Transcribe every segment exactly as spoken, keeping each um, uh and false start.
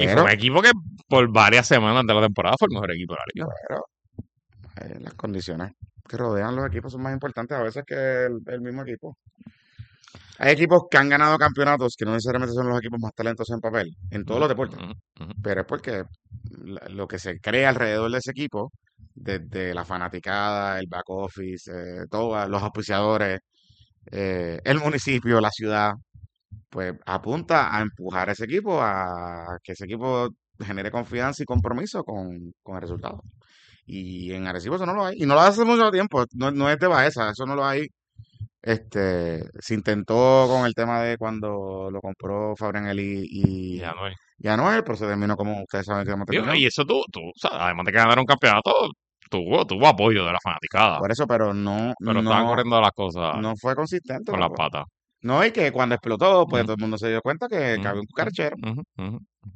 Y fue un equipo que por varias semanas de la temporada fue el mejor equipo de la liga. Pero eh, las condiciones que rodean los equipos son más importantes a veces que el, el mismo equipo. Hay equipos que han ganado campeonatos que no necesariamente son los equipos más talentosos en papel, en todos Ujú, los deportes, ujú, ujú. pero es porque la- lo que se crea alrededor de ese equipo, desde la fanaticada, el back office, eh, todos los auspiciadores, eh, el municipio, la ciudad, pues apunta a empujar a ese equipo, a que ese equipo genere confianza y compromiso con, con el resultado. Y en Arecibo eso no lo hay. Y no lo hace mucho tiempo. No, no es de Baeza, eso no lo hay. Este, se intentó con el tema de cuando lo compró Fabrianelli y, Ya no es. y Anuel, pero se terminó como ustedes saben que cómo Digo, terminó. y eso tú, tú, o sea, además de que ganaron un campeonato, tuvo, tuvo apoyo de la fanaticada. Por eso, pero no, Pero estaban no, corriendo las cosas no fue consistente. con las Tampoco. patas. No, y que cuando explotó, pues Ujú, todo el mundo se dio cuenta que, que ujú, había un cucarachero. ujú, ujú,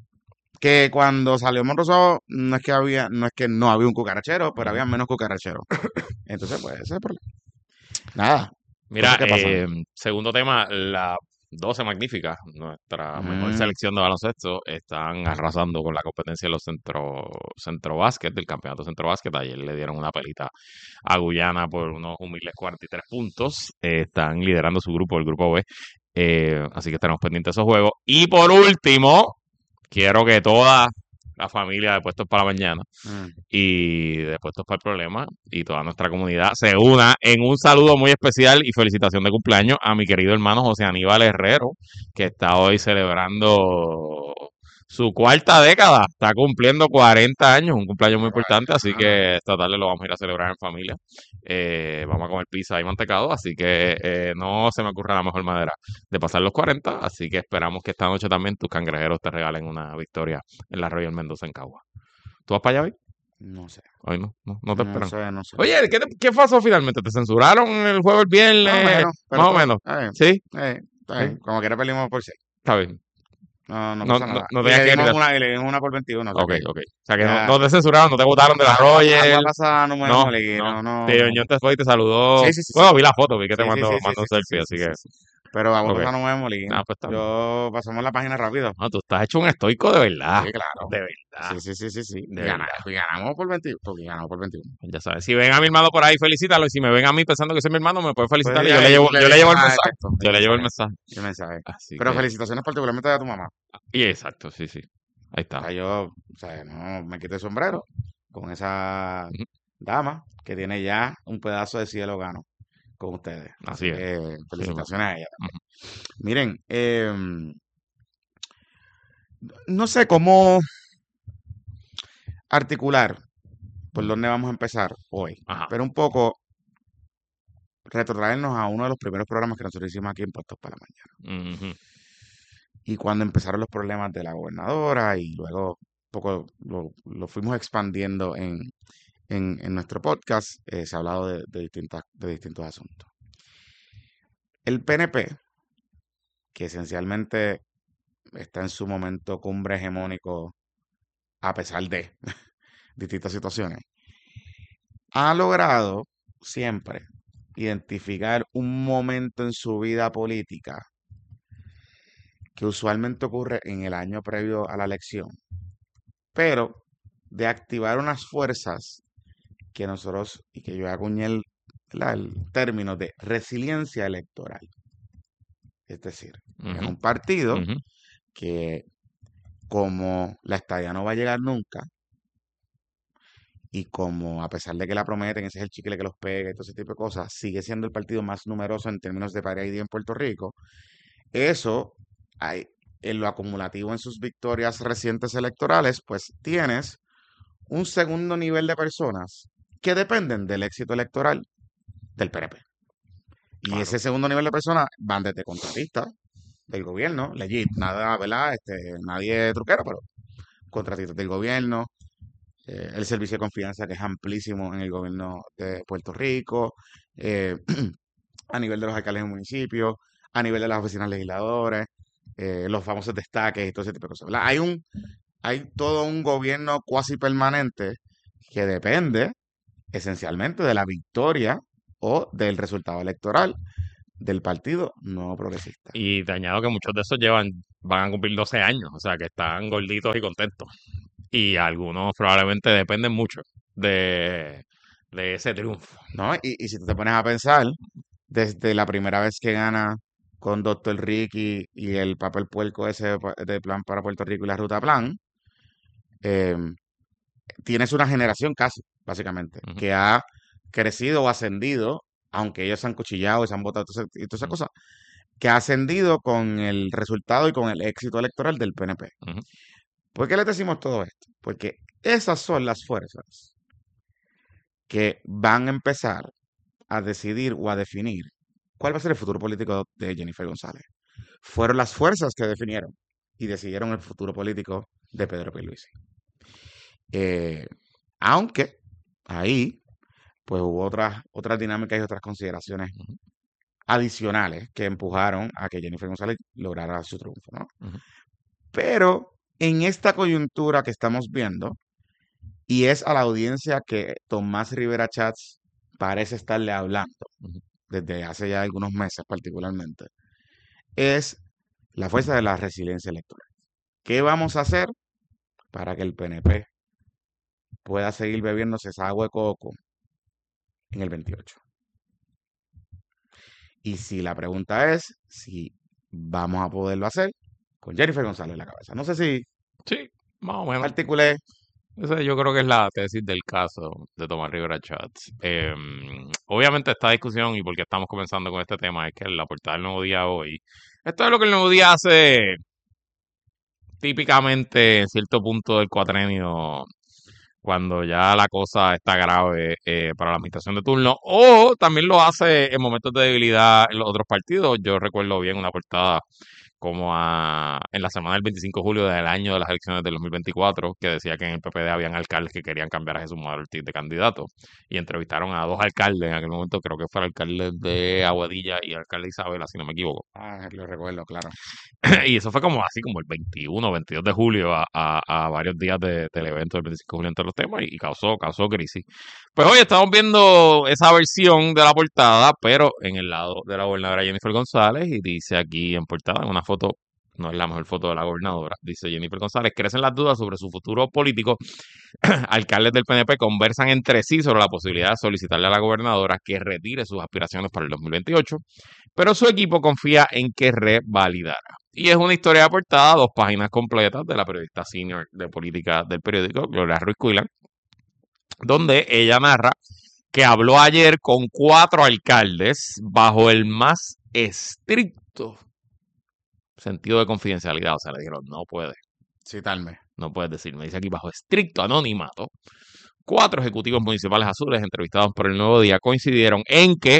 Que cuando salió Monroso, no es que había, no es que no había un cucarachero, pero ujú. había menos cucaracheros. Entonces, pues, ese es el problema. Nada, cosas Mira, que pasan. eh, segundo tema, la doce Magnífica, nuestra mejor Mm, selección de baloncesto, están arrasando con la competencia de los centro, centro básquet, del campeonato centro básquet. Ayer le dieron una pelita a Guyana por unos humildes cuarenta y tres puntos. Eh, están liderando su grupo, el grupo B. Eh, así que estaremos pendientes de esos juegos. Y por último, quiero que toda la familia de Puestos para la Mañana mm. y de Puestos para el Problema y toda nuestra comunidad se una en un saludo muy especial y felicitación de cumpleaños a mi querido hermano José Aníbal Herrero, que está hoy celebrando su cuarta década, está cumpliendo cuarenta años, un cumpleaños muy importante, así Ah, que esta tarde lo vamos a ir a celebrar en familia. Eh, vamos a comer pizza y mantecado, así que eh, no se me ocurre la mejor manera de pasar los cuarenta, así que esperamos que esta noche también tus cangrejeros te regalen una victoria en la Royal Mendoza en Cagua. ¿Tú vas para allá hoy? no sé, Hoy no, no, no te no esperan. sé, no sé. Oye, ¿qué, te- qué pasó finalmente? ¿Te censuraron el juego el Más o viernes? menos, pero Más o todo, menos. eh, ¿Sí? eh, está ¿Sí? bien. Como quiera perdimos por seis. Está bien. No, no No, pasa no, nada. no Y tenías le que dimos gritar. una, y le dimos una por veintiuno, o sea Ok, que ok. O sea que no, ya, no te censuraron, no te botaron de la agua, agua Royal. pasada no me No, molí, no. no, no, Tío no. Ñón te fue y te saludó. Sí, sí, sí, sí. Bueno, vi la foto, vi que te Sí, sí, mandó, sí, sí, mandó sí, un sí, sí, selfie, así sí, sí, que. sí. Pero agua Ok. pasada no me molí. Nada, pues está bien. Yo pasamos la página rápido. No, tú estás hecho un estoico de verdad. Sí, claro. De verdad. Sí, sí, sí, sí, sí. Y, De gana- verdad. y ganamos por veintiuno. Porque ganamos por veintiuno. Ya sabes, si ven a mi hermano por ahí, felicítalo. Y si me ven a mí pensando que soy mi hermano, me pueden Pues felicitar y yo ya, le y llevo, tú le yo le dices, llevo el ah, mensaje. exacto, el Yo le llevo el mensaje, mensaje. el mensaje. Así Pero que, felicitaciones particularmente a tu mamá. y exacto, sí, sí. Ahí O está. sea, yo, o sea, no me quité el sombrero con esa Ujú. dama que tiene ya un pedazo de cielo gano con ustedes. Así Así es. que Sí, hermano. felicitaciones a ella Ujú. también. Miren, em, no sé cómo articular por dónde vamos a empezar hoy, Ajá. pero un poco retrotraernos a uno de los primeros programas que nosotros hicimos aquí en Puestos para la Mañana. Ujú. Y cuando empezaron los problemas de la gobernadora y luego un poco lo, lo fuimos expandiendo en, en, en nuestro podcast, eh, se ha hablado de, de, distintas, de distintos asuntos. El P N P, que esencialmente está en su momento cumbre hegemónico a pesar de distintas situaciones, ha logrado siempre identificar un momento en su vida política que usualmente ocurre en el año previo a la elección, pero de activar unas fuerzas que nosotros, y que yo acuñé el, la- el término de resiliencia electoral. Es decir, es Ujú. un partido Ujú. que como la estadía no va a llegar nunca, y como a pesar de que la prometen, ese es el chicle que los pega y todo ese tipo de cosas, sigue siendo el partido más numeroso en términos de paridad en Puerto Rico, eso, hay, en lo acumulativo en sus victorias recientes electorales, pues tienes un segundo nivel de personas que dependen del éxito electoral del P N P. Y Claro. ese segundo nivel de personas van desde contratistas del gobierno, legit, nada, ¿verdad? Este, nadie truquero, pero contratistas del gobierno, eh, el servicio de confianza que es amplísimo en el gobierno de Puerto Rico, eh, a nivel de los alcaldes de municipios, a nivel de las oficinas legisladores, eh, los famosos destaques y todo ese tipo de cosas, ¿verdad? Hay un, hay todo un gobierno cuasi permanente que depende esencialmente de la victoria o del resultado electoral del Partido Nuevo Progresista. Y te añado que muchos de esos llevan, van a cumplir doce años, o sea que están gorditos y contentos. Y algunos probablemente dependen mucho de, de ese triunfo. ¿No? Y, y si tú te pones a pensar, desde la primera vez que gana con doctor Ricky y el papel puerco ese pa- de Plan para Puerto Rico y la Ruta Plan, eh, tienes una generación casi, básicamente, Ujú, que ha crecido o ascendido, aunque ellos se han cuchillado y se han votado y todas esas ujú, cosas, que ha ascendido con el resultado y con el éxito electoral del P N P. ujú, ¿Por qué les decimos todo esto? Porque esas son las fuerzas que van a empezar a decidir o a definir cuál va a ser el futuro político de Jennifer González. Fueron las fuerzas que definieron y decidieron el futuro político de Pedro Pierluisi. Eh, Aunque ahí pues hubo otras, otras dinámicas y otras consideraciones ujú, adicionales que empujaron a que Jennifer González lograra su triunfo, ¿no? ujú, Pero en esta coyuntura que estamos viendo, y es a la audiencia que Tomás Rivera Chats parece estarle hablando ujú. desde hace ya algunos meses particularmente, es la fuerza de la resiliencia electoral. ¿Qué vamos a hacer para que el P N P pueda seguir bebiéndose esa agua de coco en el veintiocho? Y si la pregunta es si vamos a poderlo hacer con Jennifer González en la cabeza. No sé si Sí, más o menos. articulé. Esa yo creo que es la tesis del caso de Tomás Rivera Chats. Em, obviamente esta discusión y porque estamos comenzando con este tema es que la portada del Nuevo Día hoy, esto es lo que el Nuevo Día hace típicamente en cierto punto del cuatrenio cuando ya la cosa está grave eh, para la administración de turno, o también lo hace en momentos de debilidad en los otros partidos. Yo recuerdo bien una portada como a, en la semana del veinticinco de julio del año de las elecciones del dos mil veinticuatro, que decía que en el P P D habían alcaldes que querían cambiar a Jesús Manuel Ortiz de candidato, y entrevistaron a dos alcaldes en aquel momento, creo que fue el alcalde de Aguadilla y el alcalde de Isabela, si no me equivoco. Ah, lo recuerdo, claro. Y eso fue como así, como el veintiuno, veintidós de julio, a, a- a varios días de- del evento del veinticinco de julio entre los temas, y, y causó, causó crisis. Pues hoy estamos viendo esa versión de la portada, pero en el lado de la gobernadora Jennifer González, y dice aquí en portada, en una foto, no es la mejor foto de la gobernadora, dice Jennifer González, crecen las dudas sobre su futuro político. Alcaldes del P N P conversan entre sí sobre la posibilidad de solicitarle a la gobernadora que retire sus aspiraciones para el dos mil veintiocho, pero su equipo confía en que revalidará. Y es una historia de portada, dos páginas completas de la periodista senior de política del periódico, Gloria Ruiz Cuilan, donde ella narra que habló ayer con cuatro alcaldes bajo el más estricto sentido de confidencialidad. O sea, le dijeron, no puedes, Citarme. no puedes decir. Me dice aquí bajo estricto anonimato. Cuatro ejecutivos municipales azules entrevistados por el Nuevo Día coincidieron en que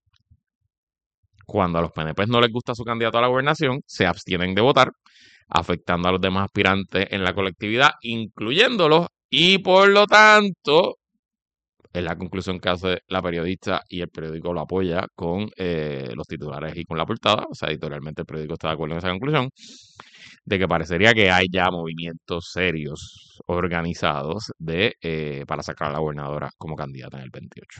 cuando a los P N P no les gusta su candidato a la gobernación, se abstienen de votar, afectando a los demás aspirantes en la colectividad, incluyéndolos, y por lo tanto, es la conclusión que hace la periodista y el periódico lo apoya con eh, los titulares y con la portada, o sea, editorialmente el periódico está de acuerdo en esa conclusión, de que parecería que hay ya movimientos serios organizados de eh, para sacar a la gobernadora como candidata en el veintiocho.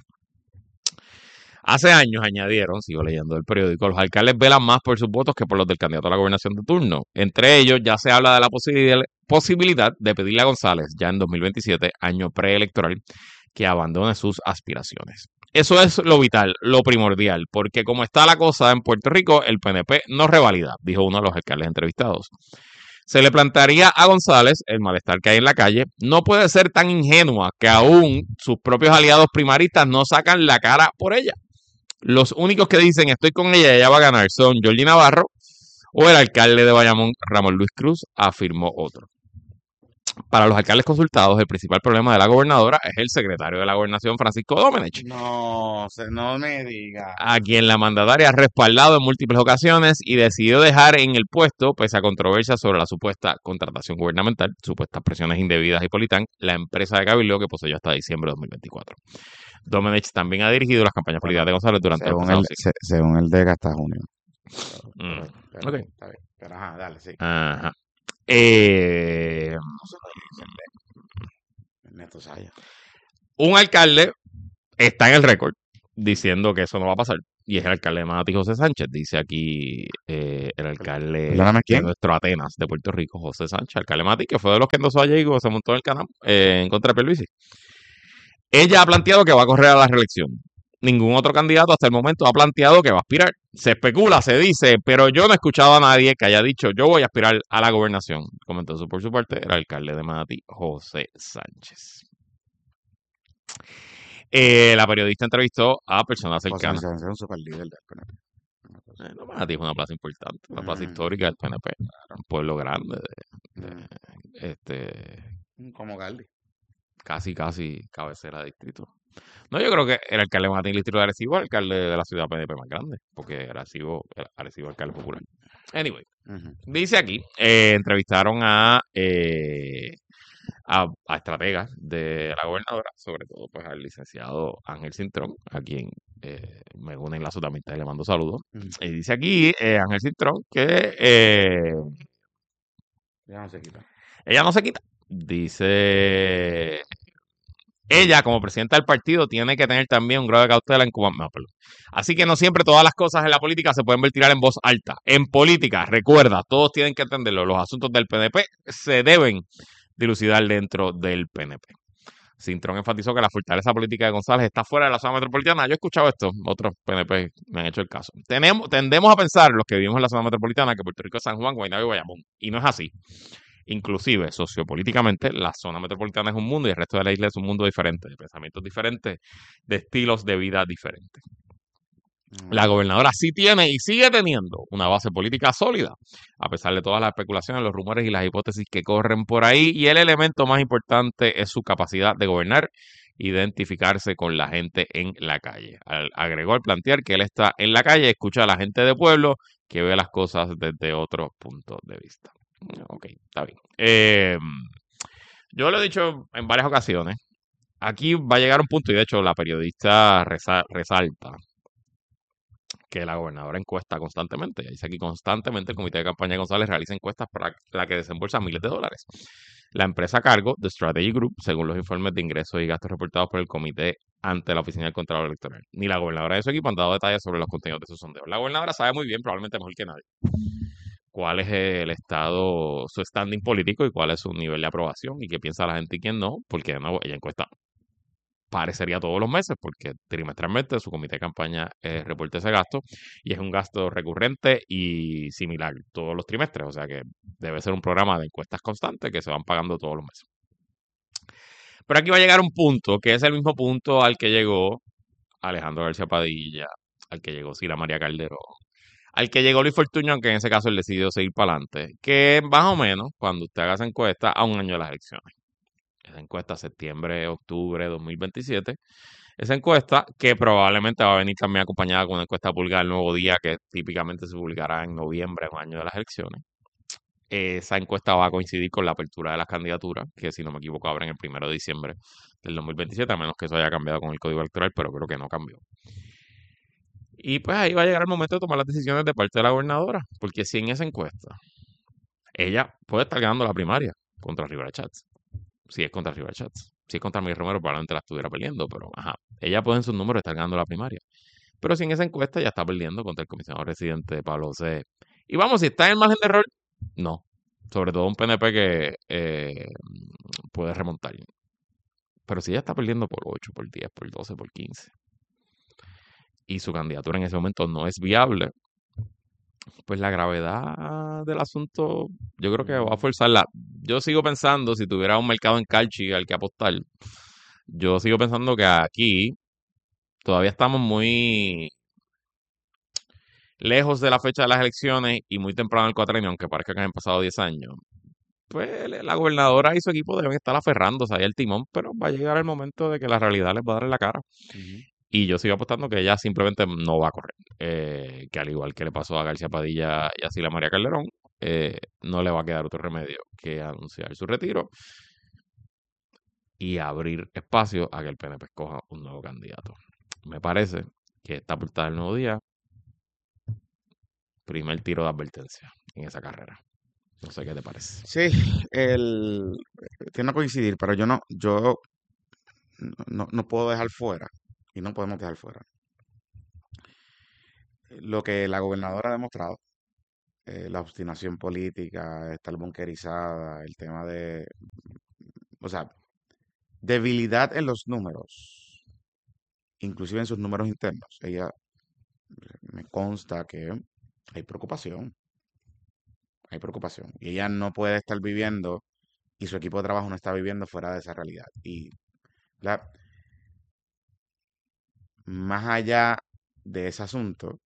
Hace años añadieron, sigo leyendo el periódico, los alcaldes velan más por sus votos que por los del candidato a la gobernación de turno. Entre ellos ya se habla de la posibilidad, posibilidad de pedirle a González, ya en dos mil veintisiete, año preelectoral, que abandone sus aspiraciones. Eso es lo vital, lo primordial, porque como está la cosa en Puerto Rico, el P N P no revalida, dijo uno de los alcaldes entrevistados. Se le plantearía a González el malestar que hay en la calle. No puede ser tan ingenua que aún sus propios aliados primaristas no sacan la cara por ella. Los únicos que dicen estoy con ella y ella va a ganar son Jordi Navarro o el alcalde de Bayamón, Ramón Luis Cruz, afirmó otro. Para los alcaldes consultados, el principal problema de la gobernadora es el secretario de la gobernación, Francisco Domenech, No, se- no me diga. a quien la mandataria ha respaldado en múltiples ocasiones y decidió dejar en el puesto, pese a controversia sobre la supuesta contratación gubernamental, supuestas presiones indebidas y Politán, la empresa de Cabildo que poseyó hasta diciembre de dos mil veinticuatro. Domenech también ha dirigido las campañas políticas Bueno, de González durante los según pasados el, siglos. se- según el D E C hasta junio. Mm, Pero, pero, ok. está bien. Pero ajá, dale, sí. Ajá. Eh, No se lo dice Ernesto Saya. un alcalde está en el récord diciendo que eso no va a pasar. y es el alcalde de Manatí, José Sánchez. Dice aquí eh, el alcalde Perdóname, de ¿quién? nuestro Atenas de Puerto Rico, José Sánchez, alcalde de Manatí, que fue de los que endosó a Diego, se montó en el canal eh, en contra de Pierluisi. Ella ha planteado que va a correr a la reelección. Ningún otro candidato hasta el momento ha planteado que va a aspirar. Se especula, se dice, pero yo no he escuchado a nadie que haya dicho yo voy a aspirar a la gobernación. Comentó eso por su parte el alcalde de Manatí, José Sánchez. Eh, la periodista entrevistó a personas José cercanas. Sánchez es un super líder del P N P. Eh, no, Manatí es una plaza importante, una plaza Mm, histórica del P N P, un pueblo grande, de, de, mm. este, Como Galdi. casi, casi cabecera de distrito. No, yo creo que el alcalde de Manatí, el distrito de Arecibo, es el alcalde de la ciudad P N P más grande, porque Arecibo, el Arecibo es alcalde popular. Anyway, Ujú. dice aquí, eh, entrevistaron a, eh, a, a estrategas de la gobernadora, sobre todo pues al licenciado Ángel Cintrón, a quien eh, me une en la de amistad y le mando saludos. Ujú. Y dice aquí eh, Ángel Cintrón que eh, Ya no se quita. ella no se quita. Dice ella, como presidenta del partido, tiene que tener también un grado de cautela en Cuba. No, perdón. Así que no siempre todas las cosas en la política se pueden ventilar en voz alta. En política, recuerda, todos tienen que entenderlo. Los asuntos del P N P se deben dilucidar dentro del P N P. Cintrón enfatizó que la fortaleza política de González está fuera de la zona metropolitana. Yo he escuchado esto, otros P N P me han hecho el caso. Tenemos, tendemos a pensar, los que vivimos en la zona metropolitana, que Puerto Rico es San Juan, Guaynabo y Bayamón. Y no es así. Inclusive, sociopolíticamente, la zona metropolitana es un mundo y el resto de la isla es un mundo diferente, de pensamientos diferentes, de estilos de vida diferentes. La gobernadora sí tiene y sigue teniendo una base política sólida, a pesar de todas las especulaciones, los rumores y las hipótesis que corren por ahí. Y el elemento más importante es su capacidad de gobernar, identificarse con la gente en la calle. Al, agregó al plantear que él está en la calle, escucha a la gente de pueblo, que ve las cosas desde otro punto de vista. Ok, está bien. Eh, yo lo he dicho en varias ocasiones. Aquí va a llegar un punto, y de hecho la periodista resa- resalta que la gobernadora encuesta constantemente. Dice aquí constantemente el comité de campaña de González realiza encuestas para la que desembolsa miles de dólares. La empresa a cargo, The Strategy Group, según los informes de ingresos y gastos reportados por el comité ante la Oficina del Contralor Electoral. Ni la gobernadora de su equipo han dado detalles sobre los contenidos de sus sondeos. La gobernadora sabe muy bien, probablemente mejor que nadie, cuál es el estado, su standing político y cuál es su nivel de aprobación y qué piensa la gente y quién no, porque de nuevo ella encuesta parecería todos los meses, porque trimestralmente su comité de campaña eh, reporta ese gasto y es un gasto recurrente y similar todos los trimestres, o sea que debe ser un programa de encuestas constantes que se van pagando todos los meses. Pero aquí va a llegar un punto que es el mismo punto al que llegó Alejandro García Padilla, al que llegó Sila María Calderón, al que llegó Luis Fortuño, aunque en ese caso él decidió seguir para adelante, que más o menos cuando usted haga esa encuesta a un año de las elecciones. Esa encuesta septiembre, octubre de dos mil veintisiete. Esa encuesta, que probablemente va a venir también acompañada con una encuesta pública del Nuevo Día, que típicamente se publicará en noviembre, un año de las elecciones. Esa encuesta va a coincidir con la apertura de las candidaturas, que si no me equivoco abren el primero de diciembre del dos mil veintisiete, a menos que eso haya cambiado con el código electoral, pero creo que no cambió. Y pues ahí va a llegar el momento de tomar las decisiones de parte de la gobernadora, porque si en esa encuesta ella puede estar ganando la primaria contra Rivera Chats, si es contra Rivera Chats, si es contra Miguel Romero probablermente la estuviera perdiendo, pero ajá, ella puede en sus números estar ganando la primaria. Pero si en esa encuesta ya está perdiendo contra el comisionado residente Pablo José. Y vamos, si está en el margen de error, no. Sobre todo un P N P que eh, puede remontar. Pero si ella está perdiendo por ocho, por diez, por doce, por quince, y su candidatura en ese momento no es viable, pues la gravedad del asunto yo creo que va a forzarla. Yo sigo pensando, si tuviera un mercado en Calchi al que apostar, yo sigo pensando que aquí todavía estamos muy lejos de la fecha de las elecciones y muy temprano el cuatrenio, aunque parezca que han pasado diez años. Pues la gobernadora y su equipo deben estar aferrándose ahí al timón, pero va a llegar el momento de que la realidad les va a dar en la cara. Ujú. Y yo sigo apostando que ella simplemente no va a correr. Eh, que al igual que le pasó a García Padilla y a Sila María Calderón, eh, no le va a quedar otro remedio que anunciar su retiro y abrir espacio a que el P N P escoja un nuevo candidato. Me parece que esta portada del Nuevo Día, primer tiro de advertencia en esa carrera. No sé qué te parece. Sí, el, tiene que coincidir, pero yo no, yo no, no puedo dejar fuera, y no podemos dejar fuera, lo que la gobernadora ha demostrado, eh, la obstinación política, estar bunkerizada, el tema de, o sea, debilidad en los números, inclusive en sus números internos. Ella, me consta que hay preocupación, hay preocupación. Y ella no puede estar viviendo, y su equipo de trabajo no está viviendo fuera de esa realidad. Y la, más allá de ese asunto,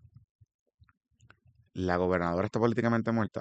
la gobernadora está políticamente muerta.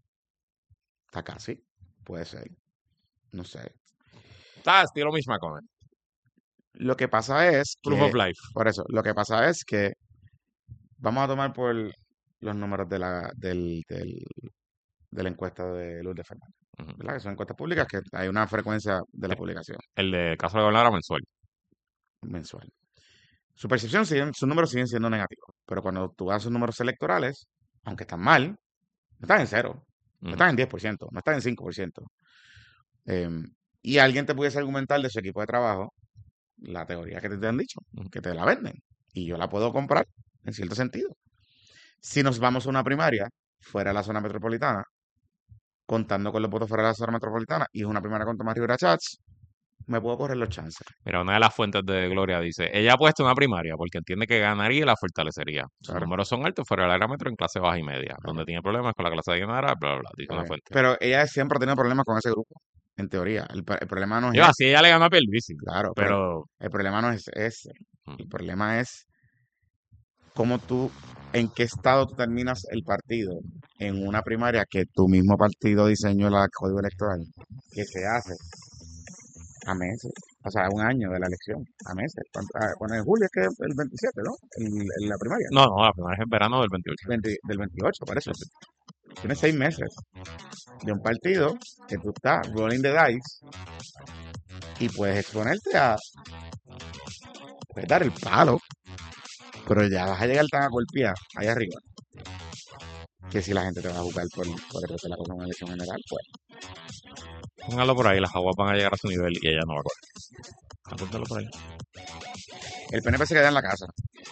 Está casi, puede ser, no sé. Está estilo Mitch McConnell. Lo que pasa es Proof que, of life. por eso, lo que pasa es que vamos a tomar por los números de la, del, del- de la encuesta de Lourdes Fernández, Ujú. ¿verdad? Que son encuestas públicas que hay una frecuencia de la El, publicación el de caso de gobernadora mensual. mensual. Su percepción, siguen, sus números siguen siendo negativos, pero cuando tú vas a sus números electorales, aunque están mal, no están en cero, no Ujú. están en diez por ciento, no están en cinco por ciento. Em, y alguien te pudiese argumentar de su equipo de trabajo la teoría que te han dicho, Ujú. que te la venden. Y yo la puedo comprar, en cierto sentido. Si nos vamos a una primaria fuera de la zona metropolitana, contando con los votos fuera de la zona metropolitana, y es una primaria con Tomás Rivera Chats, me puedo correr los chances. Mira, una de las fuentes de Gloria dice, ella ha puesto una primaria porque entiende que ganaría y la fortalecería. Sus Claro, números son altos fuera del área metro en clase baja y media. Donde claro, tiene problemas con la clase de Guinara, bla, bla, bla, dice está una bien. fuente. Pero ella siempre ha tenido problemas con ese grupo, en teoría. El, el problema no es Yo, ese, así ella le ganó a Pierluisi, claro, pero pero el problema no es ese. mm, El problema es cómo tú, en qué estado tú terminas el partido en una primaria que tu mismo partido diseñó el código electoral, que se hace a meses, o sea, a un año de la elección, a meses. ¿Cuánto? Ah, bueno, en julio es que el veintisiete, ¿no? El- el- la primaria, no, no, la primera es en verano del veintiocho. veinte del veintiocho, por eso. Sí, sí. Tienes seis meses de un partido que tú estás rolling the dice y puedes exponerte a, puedes dar el palo, pero ya vas a llegar tan a golpear ahí arriba que si la gente te va a jugar por, por el resto de la cosa en una elección general, pues Póngalo por ahí, las aguas van a llegar a su nivel y ella no va a correr. Apúntalo por ahí. el P N P se queda en la casa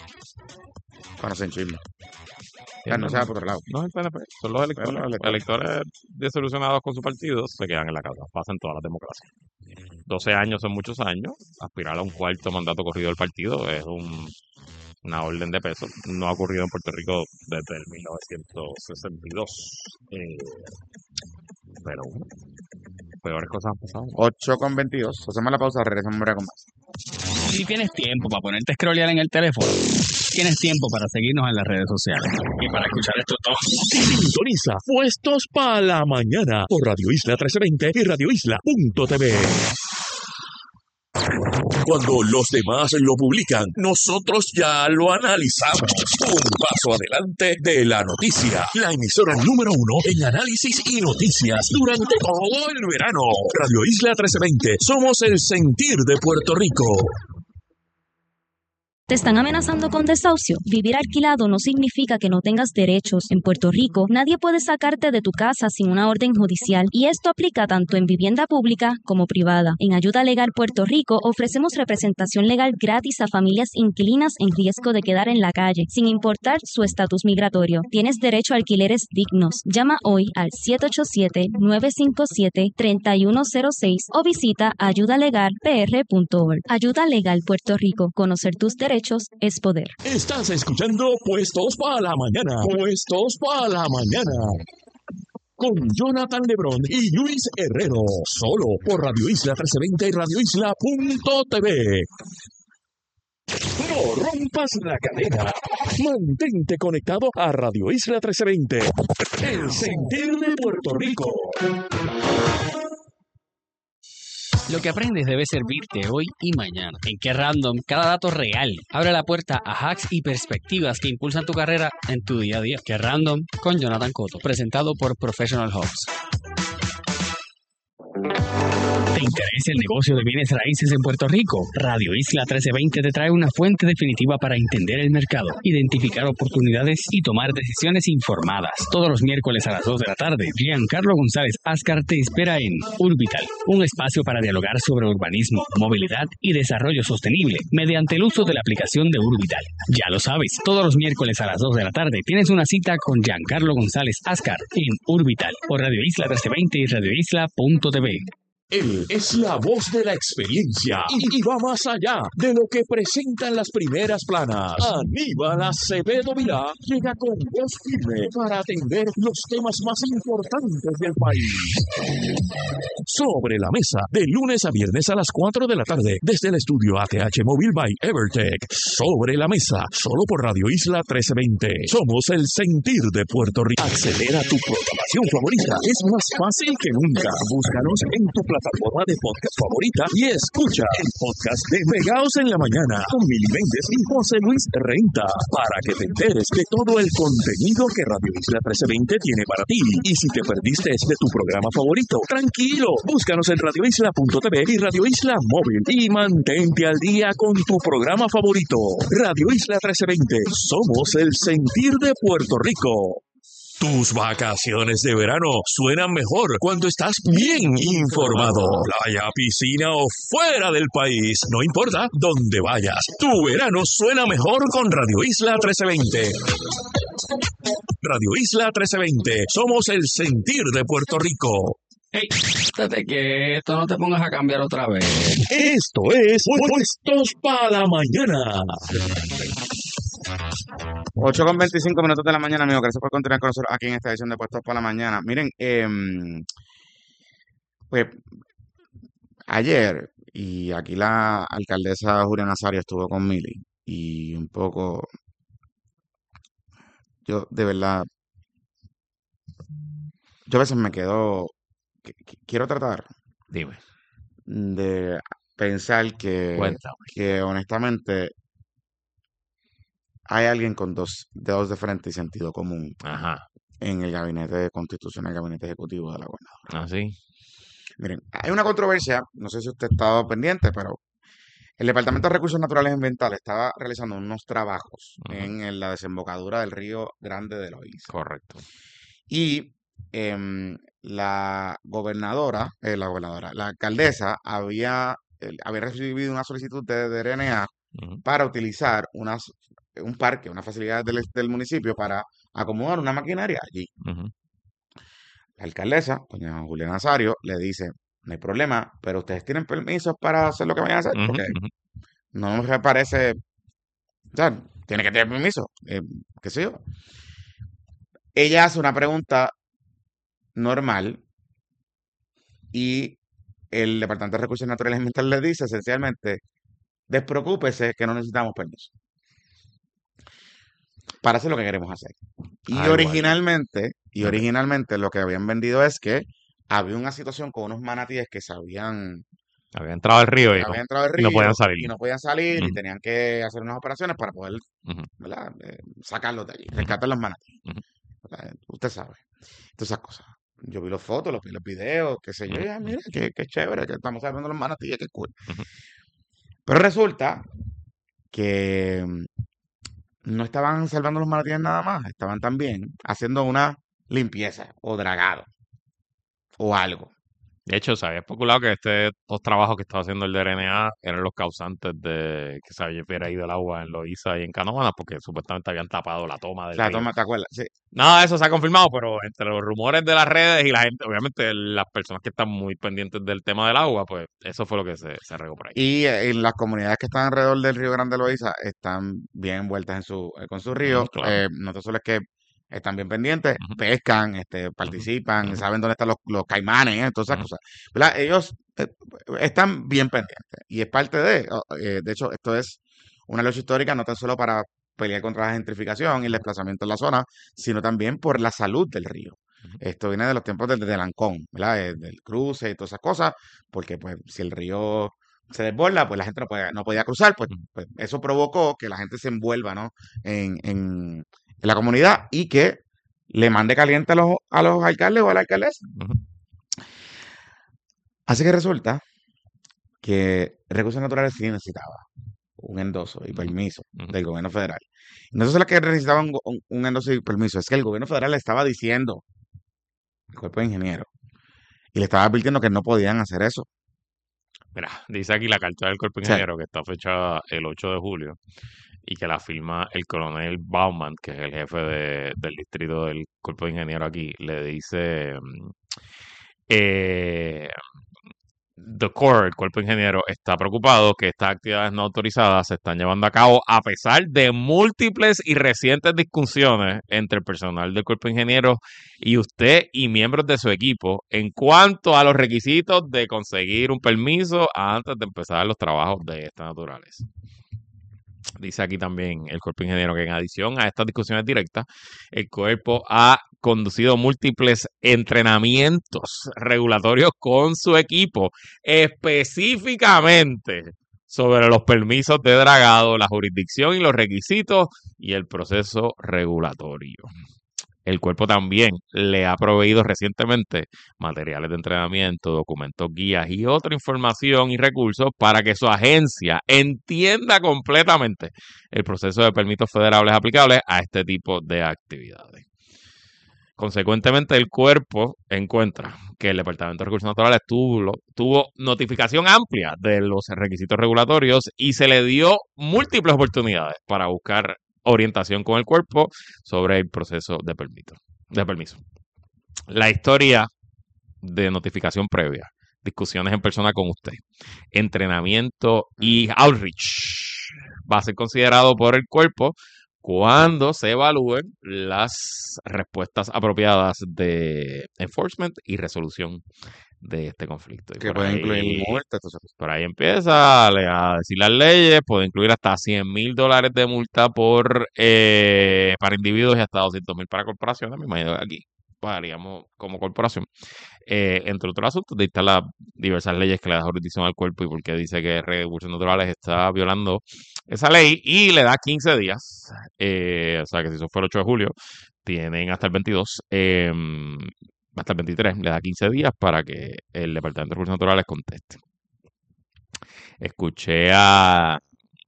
cuando se enchisma. Sí, Ya no, no se va no, por otro lado. no es el P N P, son los Es electores. los Los electores. electores desilusionados con su partido se quedan en la casa. Pasan todas las democracias. doce años son muchos años. Aspirar a un cuarto mandato corrido del partido es un, una orden de peso. No ha ocurrido en Puerto Rico desde el mil novecientos sesenta y dos. Eh, pero bueno, peores cosas han pasado. ocho con veintidós. Hacemos la pausa, regresamos en breve con más. Si tienes tiempo para ponerte a scrollear en el teléfono, tienes tiempo para seguirnos en las redes sociales y para escuchar esto todo. Sintoniza Puestos para la Mañana por Radio Isla trece veinte y radio isla punto t v. Cuando los demás lo publican, nosotros ya lo analizamos. Un paso adelante de la noticia. La emisora número uno en análisis y noticias durante todo el verano. Radio Isla trece veinte. Somos el sentir de Puerto Rico. ¿Te están amenazando con desahucio? Vivir alquilado no significa que no tengas derechos. En Puerto Rico, nadie puede sacarte de tu casa sin una orden judicial, y esto aplica tanto en vivienda pública como privada. En Ayuda Legal Puerto Rico ofrecemos representación legal gratis a familias inquilinas en riesgo de quedar en la calle, sin importar su estatus migratorio. Tienes derecho a alquileres dignos. Llama hoy al siete ocho siete, nueve cinco siete, tres uno cero seis o visita ayuda legal p r punto org. Ayuda Legal Puerto Rico. Conocer tus derechos es poder. Estás escuchando Puestos para la Mañana. Puestos para la Mañana. Con Jonathan Lebrón y Luis Herrero. Solo por Radio Isla trece veinte y radio isla punto t v. No rompas la cadena. Mantente conectado a Radio Isla trece veinte. El sentir de Puerto Rico. Lo que aprendes debe servirte hoy y mañana. En Qué Random, cada dato real abre la puerta a hacks y perspectivas que impulsan tu carrera en tu día a día. Qué Random con Jonathan Cotto, presentado por Professional Hubs. ¿Te interesa el negocio de bienes raíces en Puerto Rico? Radio Isla trece veinte te trae una fuente definitiva para entender el mercado, identificar oportunidades y tomar decisiones informadas. Todos los miércoles a las dos de la tarde, Giancarlo González Ascar te espera en Urbital, un espacio para dialogar sobre urbanismo, movilidad y desarrollo sostenible mediante el uso de la aplicación de Urbital. Ya lo sabes, todos los miércoles a las dos de la tarde tienes una cita con Giancarlo González Ascar en Urbital por Radio Isla trece veinte y radio isla punto t v. Él es la voz de la experiencia y, y va más allá de lo que presentan las primeras planas. Aníbal Acevedo Vilá llega con voz firme para atender los temas más importantes del país. Sobre la mesa, de lunes a viernes a las cuatro de la tarde, desde el estudio A T H Mobile by Evertech. Sobre la mesa, solo por Radio Isla trece veinte. Somos el sentir de Puerto Rico. Acceder a tu programación favorita es más fácil que nunca. Búscanos en tu plataforma de podcast favorita y escucha el podcast de Pegaos en la Mañana con Mili Méndez y José Luis Renta para que te enteres de todo el contenido que Radio Isla trece veinte tiene para ti. Y si te perdiste de tu programa favorito, tranquilo, búscanos en radio isla punto t v y Radio Isla Móvil y mantente al día con tu programa favorito. Radio Isla trece veinte, somos el sentir de Puerto Rico. Tus vacaciones de verano suenan mejor cuando estás bien informado. Playa, piscina o fuera del país, no importa dónde vayas. Tu verano suena mejor con Radio Isla trece veinte. Radio Isla trece veinte, somos el sentir de Puerto Rico. Hey, estate quieto, no te pongas a cambiar otra vez. Esto es Puestos para la Mañana. ocho con veinticinco minutos de la mañana, amigo. Gracias por continuar con nosotros aquí en esta edición de Puestos para la Mañana. Miren, eh, pues ayer, y aquí la alcaldesa Julia Nazario estuvo con Mili, y un poco, yo de verdad, yo a veces me quedo, que- que- quiero tratar Dime, de pensar que, cuéntame. que honestamente hay alguien con dos dedos de frente y sentido común Ajá, en el gabinete constitucional, el gabinete ejecutivo de la gobernadora. así. Miren, hay una controversia, no sé si usted ha estado pendiente, pero el Departamento de Recursos Naturales y Ambientales estaba realizando unos trabajos Ujú. en, en la desembocadura del río Grande de Loíza. Correcto. Y em, la gobernadora, eh, la gobernadora, la alcaldesa había, eh, había recibido una solicitud de, de R N A Ujú, para utilizar unas, un parque, una facilidad del, del municipio para acomodar una maquinaria allí. ujú, La alcaldesa, doña Julia Nazario, le dice, no hay problema, pero ustedes tienen permisos para hacer lo que vayan a hacer, ujú, porque ujú. no me parece, o sea, tiene que tener permiso, eh, qué sé yo. Ella hace una pregunta normal y el Departamento de Recursos Naturales y Ambientales le dice esencialmente, despreocúpese que no necesitamos permiso para hacer lo que queremos hacer. Y Algo, algo. originalmente, y Ok. originalmente lo que habían vendido es que había una situación con unos manatíes que se habían, Había entrado al río y que no, habían entrado al y no podían río salir. y no podían salir y Ujú, tenían que hacer unas operaciones para poder, ujú, ¿verdad? Eh, sacarlos de allí, ujú, rescatar los manatíes. ujú, ¿Verdad? Usted sabe, todas esas cosas. Yo vi las fotos, los vi los videos, qué sé yo, ujú, y ah, mira, qué, qué chévere, que estamos salvando los manatíes, qué cool. ujú. Pero resulta que mm, no estaban salvando los manatíes nada más, estaban también haciendo una limpieza o dragado o algo. De hecho, se había especulado que este, estos trabajos que estaba haciendo el D R N A eran los causantes de que se hubiera ido el agua en Loíza y en Canóvanas, porque supuestamente habían tapado la toma del La río. toma, ¿te acuerdas? Sí. Nada de eso se ha confirmado, pero entre los rumores de las redes y la gente, obviamente las personas que están muy pendientes del tema del agua, pues eso fue lo que se, se regó por ahí. Y eh, en las comunidades que están alrededor del río Grande Loíza están bien envueltas en su, eh, con su río. Ujú, claro. Eh, no tan solo es que están bien pendientes, Ujú, pescan, este, ujú, participan, ujú, saben dónde están los, los caimanes, eh, todas esas ujú, cosas. ¿Verdad? Ellos eh, están bien pendientes. Y es parte de, oh, eh, de hecho, esto es una lucha histórica no tan solo para pelear contra la gentrificación y el desplazamiento en la zona, sino también por la salud del río. ujú. Esto viene de los tiempos del, del Ancón, ¿verdad? Eh, Del cruce y todas esas cosas, porque pues si el río se desborda, pues la gente no, puede, no podía cruzar, pues, Ujú. pues eso provocó que la gente se envuelva, ¿no? En, en, en la comunidad y que le mande caliente a los, a los alcaldes o a la alcaldesa. Ujú. Así que resulta que Recursos Naturales sí necesitaba un endoso y permiso Ujú. del gobierno federal. No solo que necesitaban un, un- un endoso y permiso, es que el gobierno federal le estaba diciendo al cuerpo de ingenieros y le estaba advirtiendo que no podían hacer eso. Mira, dice aquí la carta del cuerpo O sea, ingeniero que está fechada el ocho de julio y que la firma el coronel Bauman, que es el jefe de- del distrito del cuerpo de ingeniero aquí, le dice, mm, eh, The Corps, el cuerpo ingeniero, está preocupado que estas actividades no autorizadas se están llevando a cabo a pesar de múltiples y recientes discusiones entre el personal del cuerpo ingeniero y usted y miembros de su equipo en cuanto a los requisitos de conseguir un permiso antes de empezar los trabajos de estas naturales. Dice aquí también el cuerpo ingeniero que en adición a estas discusiones directas, el cuerpo ha conducido múltiples entrenamientos regulatorios con su equipo, específicamente sobre los permisos de dragado, la jurisdicción y los requisitos y el proceso regulatorio. El cuerpo también le ha proveído recientemente materiales de entrenamiento, documentos, guías y otra información y recursos para que su agencia entienda completamente el proceso de permisos federales aplicables a este tipo de actividades. Consecuentemente, el cuerpo encuentra que el Departamento de Recursos Naturales tuvo, tuvo notificación amplia de los requisitos regulatorios y se le dio múltiples oportunidades para buscar orientación con el cuerpo sobre el proceso de permiso. De permiso. La historia de notificación previa, discusiones en persona con usted, entrenamiento y outreach va a ser considerado por el cuerpo cuando se evalúen las respuestas apropiadas de enforcement y resolución de este conflicto. Y que por puede incluir ahí, multas, todo eso. por ahí empieza a, le- a decir las leyes, puede incluir hasta cien mil dólares de multa por eh, para individuos y hasta doscientos mil para corporaciones. Me imagino que aquí pagaríamos como corporación. Eh, entre otros asuntos, dicta las diversas leyes que le da jurisdicción al cuerpo y porque dice que Recursos Naturales está violando esa ley y le da quince días. Eh, o sea que si eso fue el ocho de julio, tienen hasta el veintidós, eh, hasta el veintitrés, le da quince días para que el Departamento de Recursos Naturales conteste. Escuché a